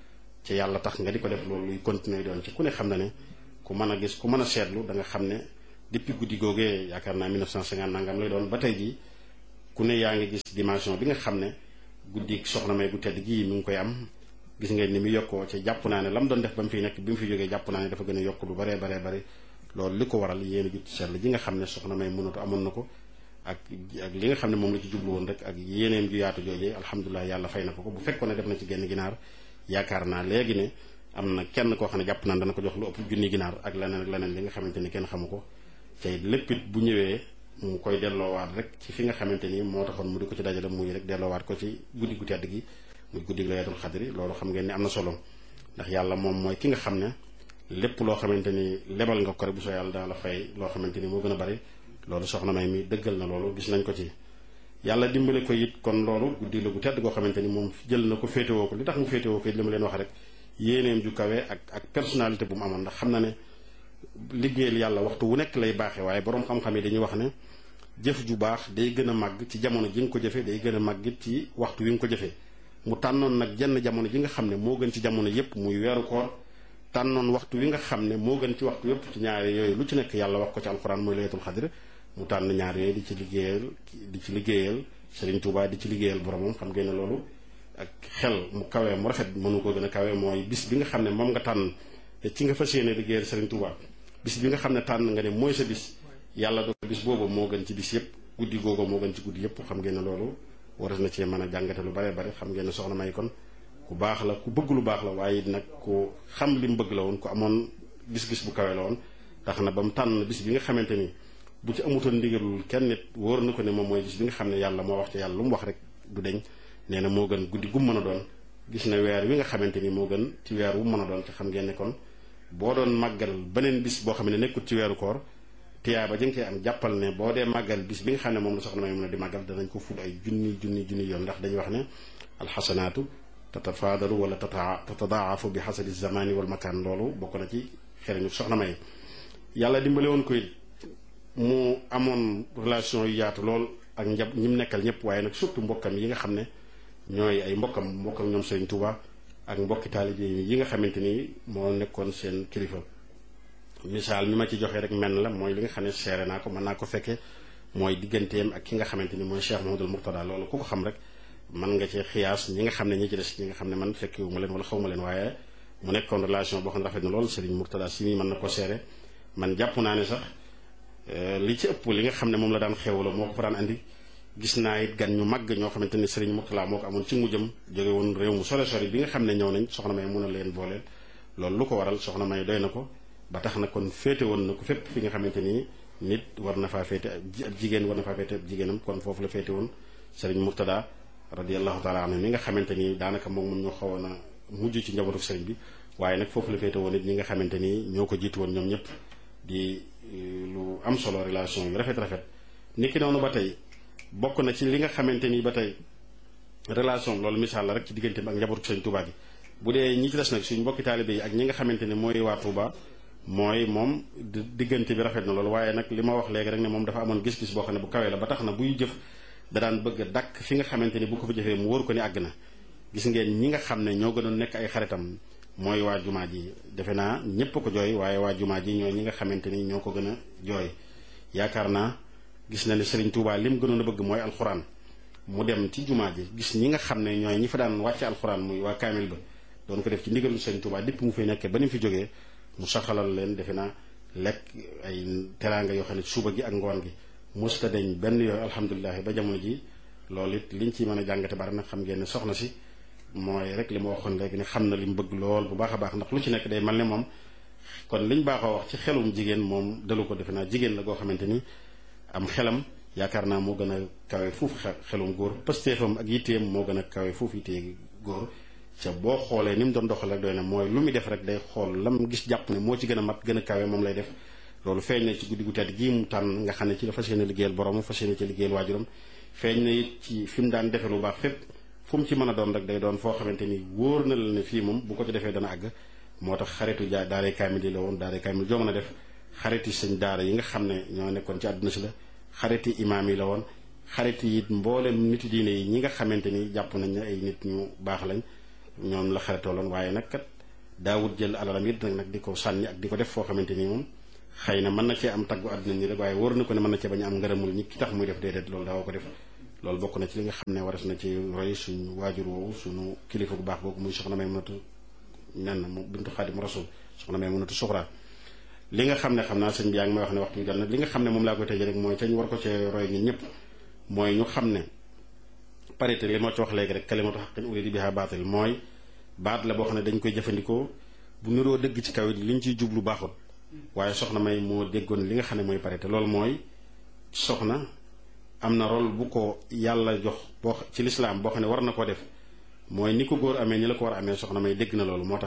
ci yàlla tax nga di ko def loolu luy continuer doon ci ku ne xam na ne ku mën a gis ku mën a seetlu da nga xam ne depuis guddi googee yaakaar naa mille neuf cent cinquante nangam lay doon ba tey jii ku ne yaa ngi gis dimension bi nga xam ne guddi soxna May gu tedd gii mi ngi koy am gis ngeen ni mu yokkoo ci jàpp naa ne la mu doon def ba mu fiy nekk bi mu fi jógee jàpp naa ne dafa gën a yokk lu baree baree bari loolu li ko waral yéen a jut seetlu ji nga xam ne soxna May mënatu amoon na ko ak ak li nga xam ne moom la ci jublu woon rek ak yéeneem ju yaatu joojee alhamdulilah yàlla fay na ko ko bu fekkoon ne def na ci genn ginaar yaakaar naa léegi ne am na kenn koo xam ne jàpp naa dana ko jox lu ëpp junni ginaar ak leneen ak leneen li nga xamante ni kenn xamu ko tey léppit bu ñëwee mu koy delloowaat rek ci fi nga xamante ni moo taxoon mu di ko ci dajale muy rek delloowaat ko ci guddi gu tedd gi muy guddi laylatul xadri loolu xam ngeen ni am na solo ndax yàlla moom mooy ki nga xam ne lépp loo xamante ni lebal nga ko rek bu soo yàlla dana la fay loo xamante ni moo gën a bari loolu soxna May mi dëggal na loolu gis nañ ko ci yàlla dimbale ko it kon loolu guddi la gu tedd goo xamante ni moom jël na ko féetewoo ko li tax mu féetewoo ko it li ma leen wax rek yéeneem ju kawe ak ak personnalité bu mu amoon ndax xam na ne liggéeyal yàlla waxtu wu nekk lay baaxee waaye boroom xam-xam yi dañuy wax ne jëf ju baax day gën a màgg ci jamono ji nga ko jëfee day gën a màgg it ci waxtu wi nga ko jëfee mu tànnoon nag jenn jamono ji nga xam ne moo gën ci jamono yépp muy weeru koor tànnoon waxtu wi nga xam ne moo gën ci waxtu yépp ci ñaari yooyu lu ci nekk yàlla wax ko ci alxuraan mooy laylatul xadr mu tànn ñaar yooyu di ci liggéeyal di ci liggéeyal Serigne Touba di ci liggéeyal boromam xam ngeen ne loolu ak xel mu kawee mu rafet mënu ko gën a kawee mooy bis bi nga xam ne moom nga tànn ci nga fas yéene liggéeyal Serigne Touba bis bi nga xam ne tànn nga ne mooy sa bis yàlla do bis boobu moo gën ci bis yépp guddi googu moo gën ci guddi yépp xam ngeen ne loolu waras na cee mën a jàngate lu bare bare xam ngeen ne soxna May kon ku baax la ku bëgg lu baax la waaye nag ku xam li mu bëgg la woon ku amoon gis-gis bu kawe la woon tax na ba mu tànn bis bi nga xamante ni bu ci amutoon ndigalul kenn nit wóor na ko ne moom mooy bis bi nga xam ne yàlla moo wax ci yàlla lu mu wax rek du deñ nee na moo gën guddi gu mu mën a doon gis na weer wi nga xamante ni moo gën ci weer wu mën a doon te xam ngeen ne kon boo doon màggal beneen bis boo xam ne nekkul ci weeru koor tiyaaba jëng cee am jàppal ne boo dee màggal bis bi nga xam ne moom la soxna May mën a di màggal danañ ko ful ay junni junni junni yoon ndax dañuy wax ne alxasanaatu tatafaadalu wala tatadaafu bi xasabi zamani wal makaan loolu bokk na ci xereñu soxna May yàlla dimbale woon koy mu amoon relation yu yaatu lool ak njab ñi mu nekkal ñëpp waaye nag surtout mbokkam yi nga xam ne ñooy ay mbokkam mbokkam ñoom Serigne Touba ak mbokki taalibe yi nga xamante ni moo nekkoon seen kilifa misaal mi ma ci joxe rek menn la mooy li nga xam ne seere naa ko mën naa ko fekkee mooy digganteem ak ki nga xamante ni mooy Cheikh Mouhamadoul Mourtada loolu ku ko xam rek mën nga ci xiyaas ñi nga xam ne ñi ci des ñi nga xam ne man fekkewu ma leen wala xaw ma leen waaye mu nekkoon relation boo xam ne rafet na lool Serigne Mourtada si mi mën na ko seere man jàpp naa ne sax li ci ëpp li nga xam ne moom la daan xewlo moo ko fa daan andi gis naa it gan ñu màgg ñoo xamante ni Serigne Mourtada moo ko amoon ci mujjam jóge woon réew mu sore sori bi nga xam ne ñëw nañ soxna May mun a leen booleel loolu lu ko waral soxna May doy na ko ba tax na kon féete woon na ko fépp fi nga xamante ni nit war na faa féete ab jigéen war na faa féete ab jigéenam kon foofu la féete woon Serigne Mourtada radiyallahu taala anhu mi nga xamante ni daanaka moom moom ñoo xawoon a mujj ci njabootu Serigne bi waaye nag foofu la féete woon it ñi nga xamante ni ñoo ko jiitu woon ñoom ñëpp di lu am solo relation yu rafet rafet niki noonu ba tey bokk na ci li nga xamante ni ba tey relation loolu misaal la rek ci diggante bi ak njabootu Serigne Touba gi bu dee ñi ci des nag suñ mbokki taalibe yi ak ñi nga xamante ni mooy waa Touba mooy moom diggante bi rafet na loolu waaye nag li ma wax léegi rek ne moom dafa amoon gis-gis boo xam ne bu kawee la ba tax na buy jëf da daan bëgg a dàkk fi nga xamante ni bu ko fa jëfee mu wóor ko ni àgg na gis ngeen ñi nga xam ne ñoo gënoon nekk ay xaritam mooy waa jumaa ji defe naa ñépp ko jooy waaye waa jumaa ji ñooy ñi nga xamante ni ñoo ko gën a jooy yaakaar naa gis na ne Serigne Touba lim gënoon a bëgg mooy alxuraan mu dem ci jumaa ji gis ñi nga xam ne ñooy ñi fa daan wàcce alxuraan muy waa kaamil ba doon ko def ci ndigalu Serigne Touba dépp mu fay nekkee ba ni mu fi jógee mu saxalal leen defe naa lekk ay teraanga yoo xam ne suba gi ak ngoon gi musta deñ benn yooyu alhamdulilah ba jamono ji loolu it liñ ci mën a jàngate bari nag xam ngeen ne soxna si mooy rek li ma waxoon léegi ne xam na li mu bëgg lool bu baax a baax ndax lu ci nekk day mel ne moom kon liñ baaxoo wax ci xelum jigéen moom dalu ko defe naa jigéen la goo xamante ni am xelam yaakaar naa moo gën a kawe fuuf xelum góor pëstéefam ak yitteem moo gën a kawe fuuf yittee góor ca boo xoolee ni mu doon doxal rek doy na mooy lu muy def rek day xool lam gis jàpp ne moo ci gën a mat gën a kawe moom lay def loolu feeñ na ci guddi gu tedd gii mu tànn nga xam ne ci la fas yéene liggéeyal borom fas yéene ci liggéeyal waajuram feeñ na it ci fi mu daan defe lu baax fépp fu mu ci mën a doon rek day doon foo xamante ni wóor na la ne fii moom bu ko ci defee dana àgg moo tax xaritu jaa daaray kaamil yi la woon daaray kaamil joo mën a def xariti sëñ daara yi nga xam ne ñoo nekkoon ci àdduna si la xariti imaam yi la woon xariti it mboolem nit diine yi ñi nga xamante ni jàpp nañ ne ay nit ñu baax lañ ñoom la xaritoo loon waaye nag kat daawut jël alalam it nag di ko sànni ak di ko def foo xamante ni moom xëy na mën na cee am taggu àdduna ni rek waaye wóor na ko ne mën na cee bañ a am ngërëmul ñi ki tax muy def déedéet loolu daawoo ko def loolu bokk na ci li nga xam ne waras na ci roy suñu waajur woowu suñu kilifa bu baax boobu muy soxna Maymunatu nen mu bintu Xaadim Rasul soxna Maymunatu Suxra li nga xam ne xam naa sëñ bi yaa ngi may wax ne waxtu bi jot na li nga xam ne moom laa koy tëjee rek mooy te ñu war ko cee roy ñun ñëpp mooy ñu xam ne parité li moo ci wax léegi rek kalimatu haqqin urida biha baatil mooy baat la boo xam ne dañ koy jëfandikoo bu niroo dëgg ci kaw it liñ ciy jublu baaxul waaye soxna May moo déggoon li nga xam ne mooy parité loolu mooy soxna am na rôle bu ko yàlla jox boo ci lislaam boo xam ne war na koo def mooy ni ko góor amee ni la ko war a amee soxna May dégg na loolu moo tax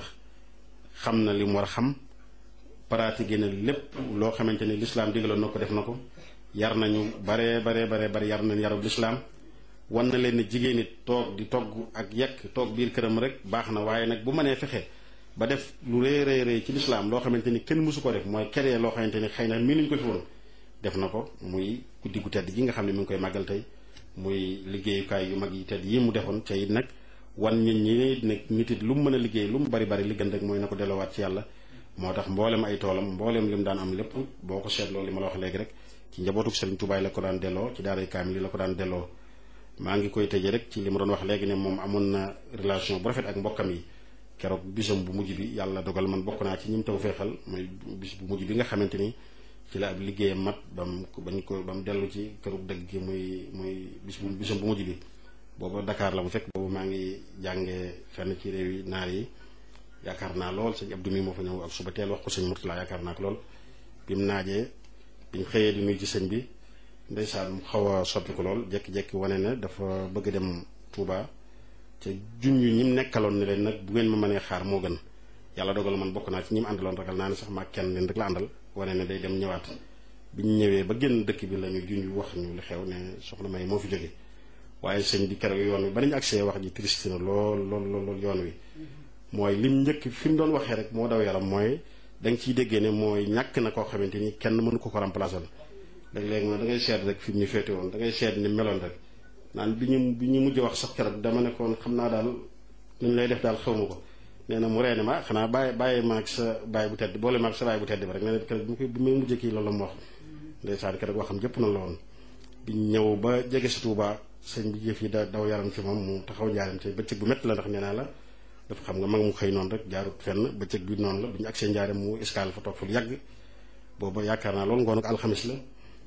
xam na li mu war a xam pratiqué na lépp loo xamante ni lislaam digaloon na ko def na ko yar nañu baree baree baree bari yar nañ yarub lislaam wan na leen ne jigéen it toog di togg ak yekk toog biir këram rek baax na waaye nag bu mënee fexe ba def lu rëy rëy rëy ci lislaam loo xamante ni kenn mësu ko def mooy keree loo xamante ni xëy na mii nuñ ko fi woon def na ko muy guddi gu tedd gi nga xam ne mi ngi koy màggal tey muy liggéeyukaay yu mag yi tedd yi mu defoon ca it nag wan nit ñi nag nit it lu mu mën a liggéey lu mu bari bari li gën rek mooy na ko delloowaat ci yàlla moo tax mboolem ay toolam mboolem li mu daan am lépp boo ko seetloo li ma la wax léegi rek ci njabootu Sëriñ Tuubaa la ko daan delloo ci daaray kaamil yi la ko daan delloo maa ngi koy tëjee rek ci li ma doon wax léegi ne moom amoon na relation bu rafet ak mbokkam yi keroog bisam bu mujj bi yàlla dogal man bokk naa ci ñim taw feexal mooy bis bu mujj bi nga xamante ni ci la ab liggéeyam mat bam bañ ko ba mu dellu ci kërug dëgg gi muy muy bis bu bisam bu mujj bi booba Dakar la mu fekk boobu maa ngi jàngee fenn ci réew yi naar yi yaakaar naa lool sëñ Abdou mi moo fa ñëw ak suba teel wax ko sëñ Murtala yaakaar naa ko lool bi mu naajee biñ xëyee di nuyu ci sëñ bi ndeysaan mu xaw a soppi ko lool jékki-jékki wane ne dafa bëgg dem Touba te junj ñi mu nekkaloon ne leen nag bu ngeen ma mënee xaar moo gën yàlla dogal man bokk naa ci ñi mu àndaloon ragal naa ne sax maa kenn leen rek la àndal wane ne day dem ñëwaat bi ñu ñëwee ba génn dëkk bi la ñu junj wax ñu li xew ne soxna May moo fi jóge waaye sëñ bi keroog yoon wi ba nañu agsee wax ji triste na lool lool lool yoon wi mooy lim njëkk fi mu doon waxee rek moo daw yaram mooy da nga ciy déggee ne mooy ñàkk na koo xamante ni kenn mënu ko ko remplacer léeg-léeg ma da ngay seet rek fi mu ñu féete woon da ngay seet ni meloon rek naan bi ñu bi ñu mujj wax sax keroog dama ne koon xam naa daal nuñ lay def daal xaw ma ko nee na mu reene ma xanaa bàyyi bàyyi maag sa bàyyi bu tedd boole maag sa bàyyi bu tedd ba rek nee na keroog bi mu koy bi muy mujjee kii loolu la mu wax ndeysaan keroog waxam jëpp na la woon bi ñëw ba jege si Touba sëñ bi jëf yi da daw yaram ci moom mu taxaw njaaram ci bëccëg bu métti la ndax nee naa la dafa xam nga mag mu xëy noonu rek jaarut fenn bëccëg bi noonu la bi ñu agsee njaaram mu escale fa toog fa lu yàgg booba yaakaar naa loolu ngoon ak alxamis la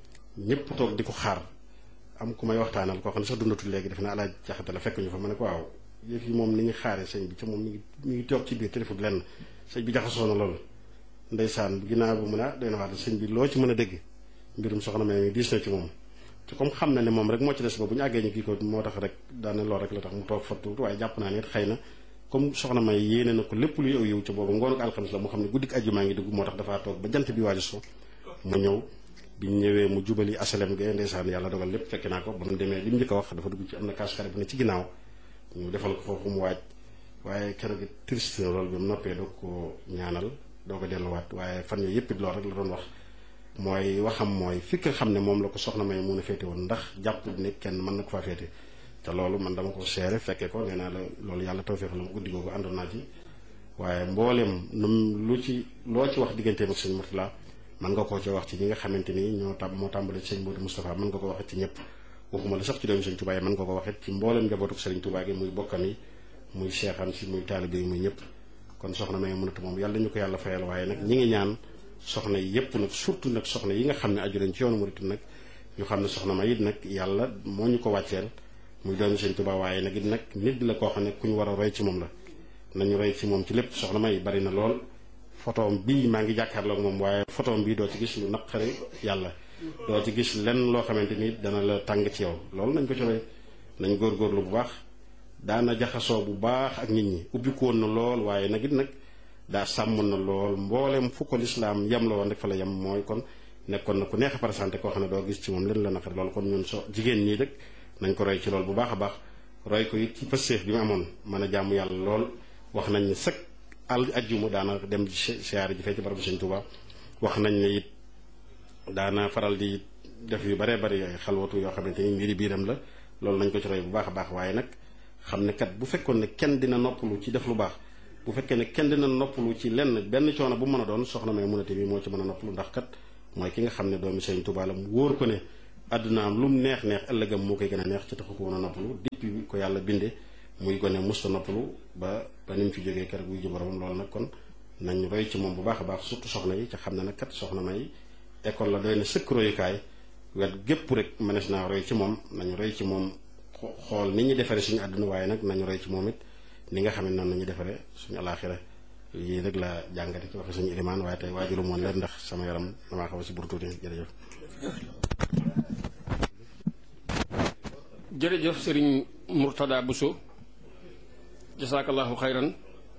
ñëpp toog di ko xaar am ku may waxtaanal koo xam ne sax dundatul léegi def na alaaj jaxate la fekk ñu fa ma ne ko waaw yëf yi moom ni ñu xaaree sëñ bi ca moom mi ngi mi ngi toog ci biir te defut lenn sëñ bi jaxasoo na loolu ndeysaan ginnaaw bu mun a doy na waat sëñ bi loo ci mën a dégg mbirum soxna May mi diis na ci moom te comme xam na ne moom rek moo ci des ba bu ñu àggee ñu kii ko moo tax rek daane lool rek la tax mu toog fa tuuti waaye jàpp naa ne xëy na comme soxna May yéene na ko lépp luy aw yiw ca boobu ngoonu ko alxamis la mu xam ne guddik àjjuma ngi dugg moo tax dafaa toog ba jant bi waaju so mu ñëw biñ ñëwee mu jubali asalem ge ndeysaan yàlla dogal lépp fekk naa ko ba mu demee li mu njëkk a wax dafa dugg ci am na kaas xare bu ne ci ginnaaw ñu defal ko foofu mu waaj waaye keroog triste na loolu bi mu noppee doo ko ñaanal doo ko delluwaat waaye fan yooyu yëpp it lool rek la doon wax mooy waxam mooy fi nga xam ne moom la ko soxna May mun a féete woon ndax jàpp ne kenn mën na ko faa féete te loolu man dama ko seere fekkee ko nee naa la loolu yàlla tawfeex la ma guddi googu àndoon naa ci waaye mboolem num lu ci loo ci wax digganteem ak sëñ Murtala mën nga koo ci wax ci ñi nga xamante ni ñoo tam moo tàmbale ci sëñ Modou Moustapha mën nga ko waxit ci ñëpp waxuma la sax ci doomu sëñ Touba yi mën nga ko waxit ci mboolem njabootu sëriñ Touba gi muy bokkam yi muy seexam si muy taalibe yi muy ñëpp kon soxna May mënatu moom yàlla ñu ko yàlla fayal waaye nag ñi ngi ñaan soxna yi yëpp nag surtout nag soxna yi nga xam ne aju nañ ci yoonu murit nag ñu xam ne soxna May it nag yàlla moo ñu ko wàcceel muy doomu sëñ Touba waaye nag it nag nit la koo xam ne ku ñu war a roy ci moom la nañu roy ci moom ci lépp soxna May bari na lool photoom bii maa ngi jàkkaarloo ak moom waaye photoom bii doo ci gis lu naqari yàlla doo ci gis lenn loo xamante ni dana la tàng ci yow loolu nañ ko ci roy nañ góorgóorlu bu baax daana jaxasoo bu baax ak nit ñi ubbiku woon na lool waaye nag it nag daa sàmmoon na lool mboolem fu ko lislaam yem la woon rek fa la yem mooy kon nekkoon na ku neex a présenté koo xam ne doo gis ci moom leen la naqari loolu kon ñun so jigéen ñii rek nañ ko roy ci lool bu baax a baax roy ko it ci pësteef bi mu amoon mën a jàmm yàlla lool wax nañ ne sëkk al ajjuma daana dem ci siyaare ji fee ci barabu Sëñ Tuubaa wax nañ ne it daana faral di def yu baree bari yooyu xalwatu yoo xamante ni mbiri biiram la loolu nañ ko ci roy bu baax a baax waaye nag xam ne kat bu fekkoon ne kenn dina noppalu ci def lu baax bu bu fekkee ne kenn dina noppalu ci lenn benn coono bu mën a doon soxna may munate bi moo ci mën a noppalu ndax kat mooy ki nga xam ne doomi Sëriñ Tuubaa la mu wóor ko ne àddunaam lu mu neex neex ëllëgam moo koy gën a neex ci taxu ko woon a noppalu depuis ko yàlla binde muy ko ne musta noppalu ba ba ni mu fi jógee keroog wuy ji boromam loolu nag kon nañ roy ci moom bu baax a baax surtout soxna yi ca xam ne nag kat soxna may école la doy na sëkk royukaay wet gépp rek mënees naa roy ci moom nañu roy ci moom xool ni ñuy defaree suñu àdduna waaye nag nañu roy ci moom it ni nga xam ne noonu nañu defaree suñu alaaxira yii rek la jàngate ci waxe suñu ilimaan waaye tey waajuru moon leen ndax sama yaram damaa xaw a si burtuuti jërëjëf jërëjëf sëriñ Murtada Bousso jasaakallahu xayran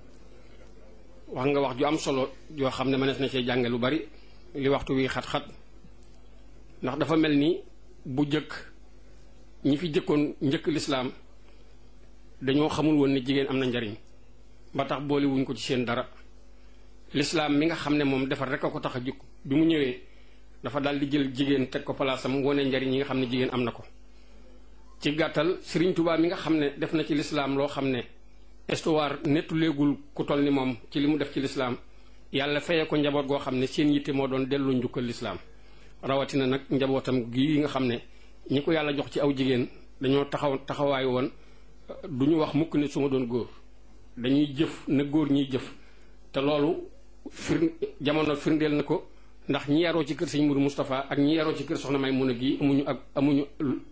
wax nga wax ju am solo joo xam ne mënees na cee jànge lu bari li waxtu wi xat-xat ndax dafa mel ni bu jëkk ñi fi jëkkoon njëkk lislaam dañoo xamul woon ne jigéen am na njariñ ba tax boole wuñ ko ci seen dara lislaam mi nga xam ne moom defar rek a ko tax a jukk bi mu ñëwee dafa daal di jël jigéen teg ko palaasam wone njariñ yi nga xam ne jigéen am na ko ci gàttal Sëriñ Tuubaa mi nga xam ne def na ci lislaam loo xam ne histoire nettu léegul ku toll ni moom ci li mu def ci lislaam yàlla fayee ko njaboot goo xam ne seen yitte moo doon delloo njukkal lislaam rawatina nag njabootam gi nga xam ne ñi ko yàlla jox ci aw jigéen dañoo taxaw taxawaay woon du ñu wax mukk ne su ma doon góor dañuy jëf na góor ñiy jëf te loolu fir jamono firndeel na ko ndax ñi yaroo ci kër sëñ Mourou Moustapha ak ñi yaroo ci kër soxna May Muna gi amuñu ak amuñu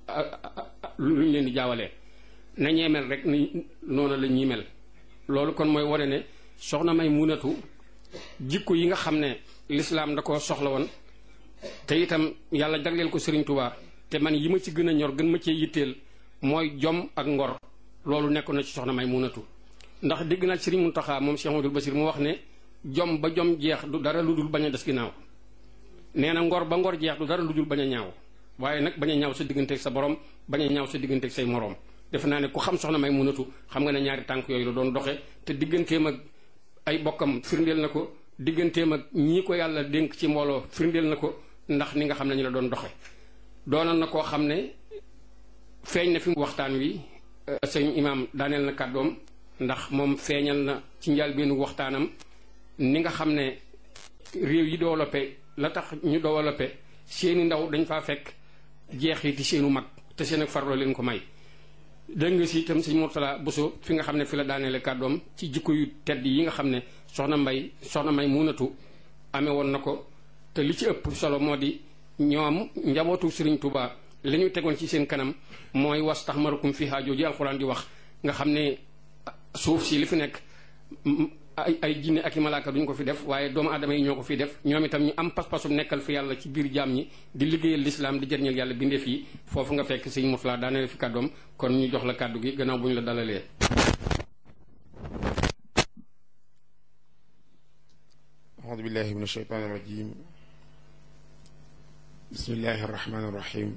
lu ñu leen di jaawalee na ñee mel rek ni noonu la ñuy mel loolu kon mooy wane ne soxna May Munatu jikko yi nga xam ne lislaam da koo soxla woon te itam yàlla jagleel ko Sëriñ Tuubaa te man yi ma ci gën a ñor gën ma cee yitteel mooy jom ak ngor loolu nekkoon na ci soxna May Munatu ndax dégg naa Sëriñ Muntaxa moom Cheikh Amadou Basir mu wax ne jom ba jom jeex du dara lu dul bañ a des ginnaaw nee na ngor ba ngor jeex du dara lu dul bañ a ñaaw waaye nag bañ a ñaaw sa digganteeg sa borom bañ a ñaaw sa digganteeg say moroom defe naa ne ku xam soxna May Munatu xam nga ne ñaari tànk yooyu la doon doxe te digganteem ak ay bokkam firndeel na ko digganteem ak ñii ko yàlla dénk ci mbooloo firndeel na ko ndax ni nga xam ne ñu la doon doxe doonoon na koo xam ne feeñ na fi waxtaan wi sëñ imaam daaneel na kàddoom ndax moom feeñal na ci njëlbéenu waxtaanam ni nga xam ne réew yi développé la tax ñu développé seeni ndaw dañ faa fekk jeexiti seenu mag te seen ak farloo leen ko may dégg nga si itam sëñ Murtada Bousso fi nga xam ne fi la daaneele kàddoom ci jikko yu tedd yi nga xam ne soxna mbay soxna May Munatu amee woon na ko te li ci ëpp solo moo di ñoom njabootu Sëriñ Tuubaa li ñu tegoon ci seen kanam mooy was tax marukum fi haajoo ji alxuraan di wax nga xam ne suuf si li fi nekk ay ay jinne ak i malaaka duñ ko fi def waaye doomu aadama yi ñoo ko fi def ñoom itam ñu am pas-pasu nekkal fi yàlla ci biir jaam ñi di liggéeyal lislaam di jëriñal yàlla bindeef yi foofu nga fekk sëñ Murtada daaneel fi kàddoom kon ñu jox la kàddu gi gannaaw bu ñu la dalalee. audu billahi min ashaytaani rajim bismillahi arrahmani irrahim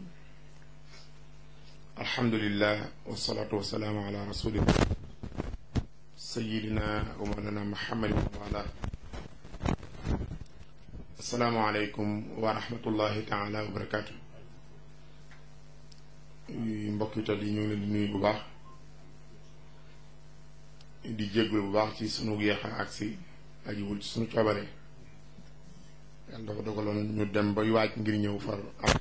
alhamdulillah wasalaatu wasalaamu ala rasulillah sayidina wa mawlana muhammadin wa ala assalaamu aleykum wa rahmatullahi taala wa barakatu mbokk yi yi ñu ngi leen di nuyu bu baax di jéggul bu baax ci sunu yeexa agsi ajiwul ci sunu coobare yàlla dafa dogaloon ñu dem ba waaj ngir ñëw far am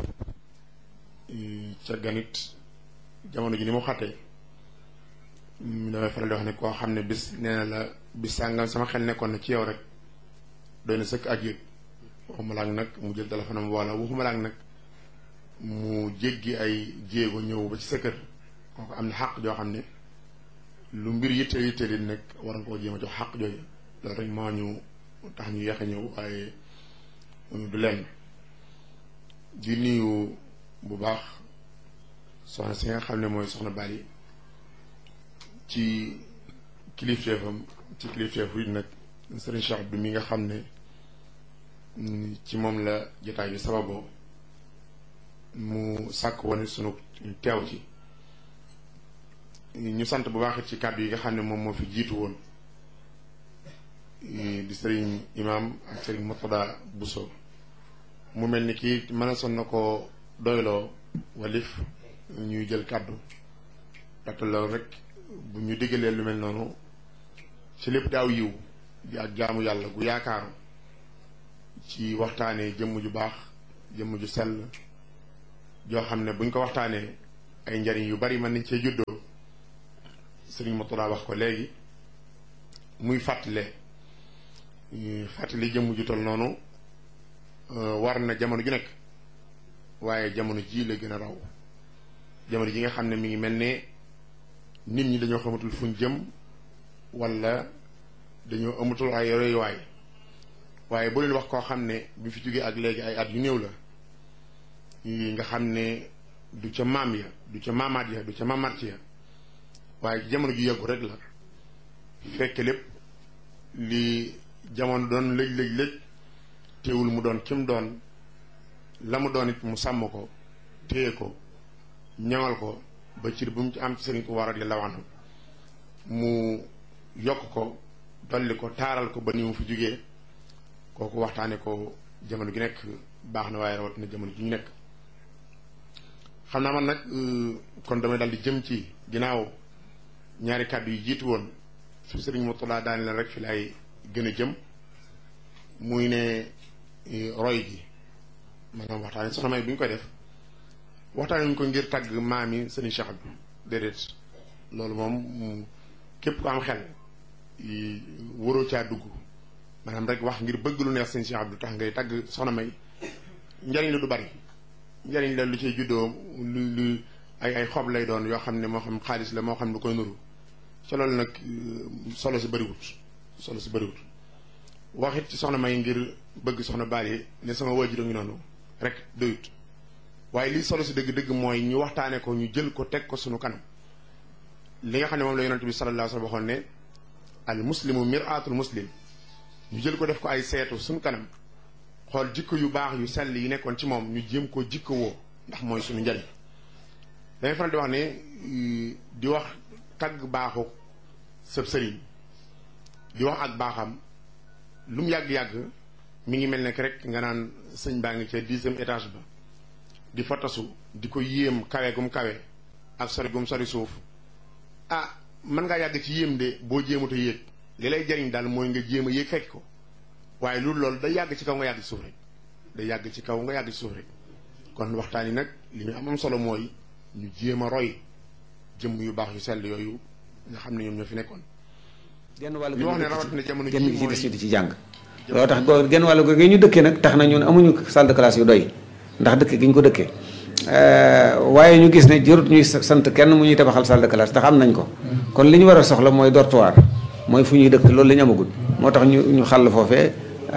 ca ganit jamono ji ni mu xattee damay faral di wax ne koo xam ne bis nee na la bis sàngam sama xel nekkoon na ci yow rek doy na sëkk ak yëg waxuma laak nag mu jël téléphone am wala waxuma laak nag mu jéggi ay jéego ñëw ba ci sa kër kooku am na xàq joo xam ne lu mbir yitte yitte di nekk war nga koo jéem a jox xàq jooju loolu rek moo ñu tax ñu yeex a ñëw waaye du lenn di nuyu bu baax soxna si nga xam ne mooy soxna Bali ci kilifteefam ci kilifteefu it nag Sëriñ Cheikh Abdou mi nga xam ne ci moom la jotaay bi sababoo mu sàkk woon sunu teew ci ñu sant bu baax ci kàddu yi nga xam ne moom moo fi jiitu woon di sëriñ imaam ak sëriñ Murtada Bousso mu mel ni kii mën a son na ko doyloo walif ñuy jël kàddu ndaxte loolu rek bu ñu diggalee lu mel noonu ci lépp daaw yiw di ak jaamu yàlla gu yaakaaru ci waxtaanee jëmm ju baax jëmm ju sell joo xam ne buñ ko waxtaanee ay njariñ yu bari mën nañ cee juddoo sëriñ Mourtada wax ko léegi muy fàttale fàttali jëmm ju tol noonu war na jamono ju nekk waaye jamono ji la gën a raw jamono ji nga xam ne mi ngi mel ne nit ñi dañoo xamatul fuñ jëm wala dañoo amatul ay royuwaay waaye bu leen wax koo xam ne bi fi jógee ak léegi ay at yu néew la nga xam ne du ca maam ya du ca maamaat ya du ca maamaat ya waaye jamono ju yàggu rek la fekk lépp li jamono doon lëj lëj lëj teewul mu doon kim doon la mu doon it mu sàmm ko téye ko ñaŋal ko ba cir bu mu ci am ci Sëriñ Tuubaa radiyallaahu anhu mu yokk ko dolli ko taaral ko ba ni mu fi jógee kooku waxtaane ko jamono gi nekk baax na waaye rawat na jamono ji ñu nekk xam naa man nag kon damay dal di jëm ci ginnaaw ñaari kàddu yi jiitu woon su Sëriñ Mourtada daani leen rek fi laay gën a jëm muy ne roy gi maanaam waxtaane soxna May bi ñu koy def waxtaane ñu ko ngir tàgg maami Sëriñ Cheikh bi déedéet loolu moom képp ku am xel waroo caa dugg maanaam rek wax ngir bëgg lu neex Sëriñ Cheikh Abdou tax ngay tàgg soxna May njariñ la du bari njariñ la lu cay juddoo lu lu ay ay xob lay doon yoo xam ne moo xam xaalis la moo xam lu koy nuru ca loolu nag solo si bëriwut solo si bëriwut waxit ci soxna May ngir bëgg soxna Bally ne sama waajur a ngi noonu rek doyut waaye lii solo si dëgg-dëgg mooy ñu waxtaane ko ñu jël ko teg ko sunu kanam li nga xam ne moom la yonent bi sallallahu alayhi wa sallam waxoon ne al muslimu mir'atul muslim ñu jël ko def ko ay seetu sunu kanam xool jikko yu baax yu sell yi nekkoon ci moom ñu jéem ko jikko woo ndax mooy suñu njariñ dañuy faral di wax ne di wax tagg baaxu sëb sëriñ di wax ak baaxam lu mu yàgg-yàgg mi ngi mel ne rek nga naan sëñ baa ngi ca dixième étage ba di fa tasu di ko yéem kawe gum kawe ak sori gum sori suuf ah mën ngaa yàgg ci yéem de boo jéemut a yéeg li lay jariñ daal mooy nga jéem a yéeg fekk ko waaye loolu loolu day yàgg ci kaw nga yàgg ci suuf rek day yàgg ci kaw nga yàgg ci suuf rek kon waxtaan yi nag li ñu am am solo mooy ñu jéem a roy jëmm yu baax yu sell yooyu nga xam ne ñoom ñoo fi nekkoon. genn wàll ñu wax ne rawatina jamono genn gi ci des di ci jàng. loolu tax go genn wàll googu ñu dëkkee nag tax na ñun amuñu salle de classe yu doy ndax dëkk gi ñu ko dëkkee waaye ñu gis ne jërut ñuy sant kenn mu ñuy tabaxal salle de classe ndax am nañ ko. kon li ñu war a soxla mooy dortoir mooy fu ñuy dëkk loolu la ñu amagul moo tax ñu ñu xàll foofee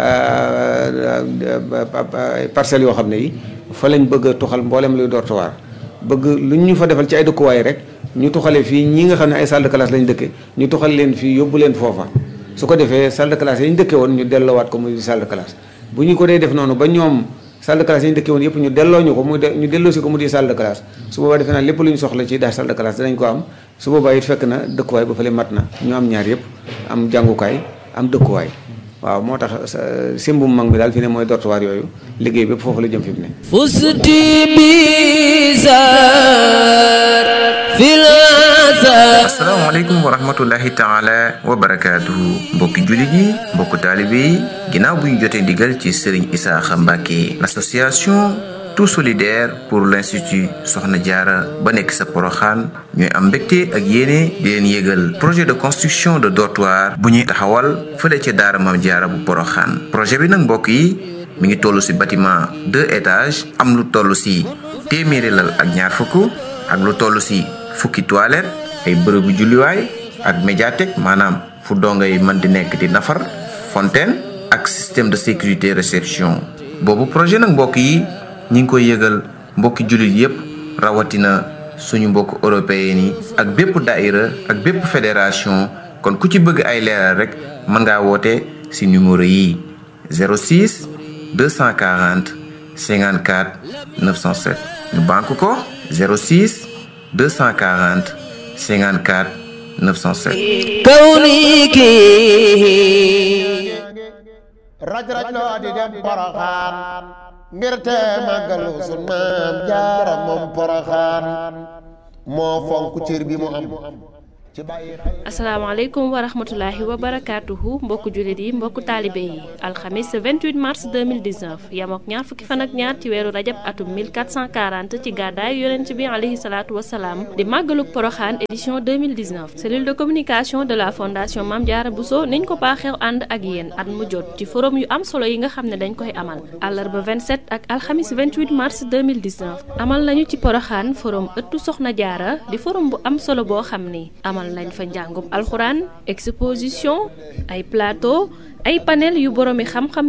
parcelles yoo xam ne yi fa lañ bëgg a tuxal mboolem luy dortoir bëgg lu ñu fa defal ci ay dëkkuwaay rek ñu tuxale fii ñi nga xam ne ay salle de classe lañ dëkke ñu tuxal leen fii yóbbu leen foofa su ko defee salle de classe yi ñu dëkke woon ñu delloowaat ko muy salle de classe bu ñu ko dee def noonu ba ñoom salle de classe yi ñu dëkke woon yëpp ñu delloo ñu ko muy ñu delloo si ko mu di salle de classe su boobaa defe naa lépp lu ñu soxla ci daal salle de classe dinañ ko am su boobaa it fekk na dëkkuwaay ba fële mat na ñu am ñaar yëpp am jàngukaay am dëkkuwaay waaw moo tax simbum mag bi daal fi ne mooy dortoir yooyu liggéey bépp foofu la jëm fi mu ne fusti bizar fil asalaamaaleykum wa rahmatullahi taala wa barakaatuhu mbokki jullit yi mbokku taalibe yi ginnaaw bu ñu jotee ndigal ci Serigne Isaaxa Mbàkke l'association tout solidaire pour l'institut Soxna Jaara ba nekk sa Poroxaan ñooy am mbégte ak yéene di leen yégal projet de construction de dortoir bu ñuy taxawal fële ca daara Maam Jaara bu Poroxaan projet bi nag mbokk yi mi ngi toll ci bâtiment deux étages am lu toll ci téeméeri lal ak ñaar fukk ak lu toll ci fukki toilette ay bërëbu julliwaay ak médiathèque maanaam fu dongay mën di nekk di nafar fontaine ak système de sécurité réception boobu projet nag mbokk yi ñi ngi koy yëgal mbokki jullit yépp rawatina suñu mbokk européen yi ak bépp daïra ak bépp fédération kon ku ci bëgg ay leeral rek mën ngaa woote ci numéro yi zéro six deux cent quarante cinquante-quatre neuf cent sept ñu banque ko zéro six deux cent quarante cinquante-quatre neuf cent sept kawniki raj raj loo di dem Poroxaan ngir te màggalu sun maam Jaara moom Poroxaan moo fonk cër bi mu am asalaamaaleykum wa rahmatulahi wa barakaatuhu mbokku jullit yi mbokku taalibe yi alxamis vingt-huit mars deux mille dix-neuf yam ak ñaar fukki fan ak ñaar ci weeru rajab atum mille quatre cent quarante ci gàddaay yonent bi alayhi salaatu wasalaam di màggalug poroxaan édition deux mille dix-neuf cellule de communication de la fondation Mame Diarra Bousso niñ ko baaxew ànd ak yéen at mu jot ci forum yu am solo yi nga xam ne dañ koy amal àllarba vingt-sept ak alxamis vingt-huit mars deux mille dix-neuf amal nañu ci poroxaan forum ëttu soxna jaara di forum bu am solo boo xam ni amal nañ fa njàngum alxuraan exposition ay plateau ay panel yu boroomi xam-xam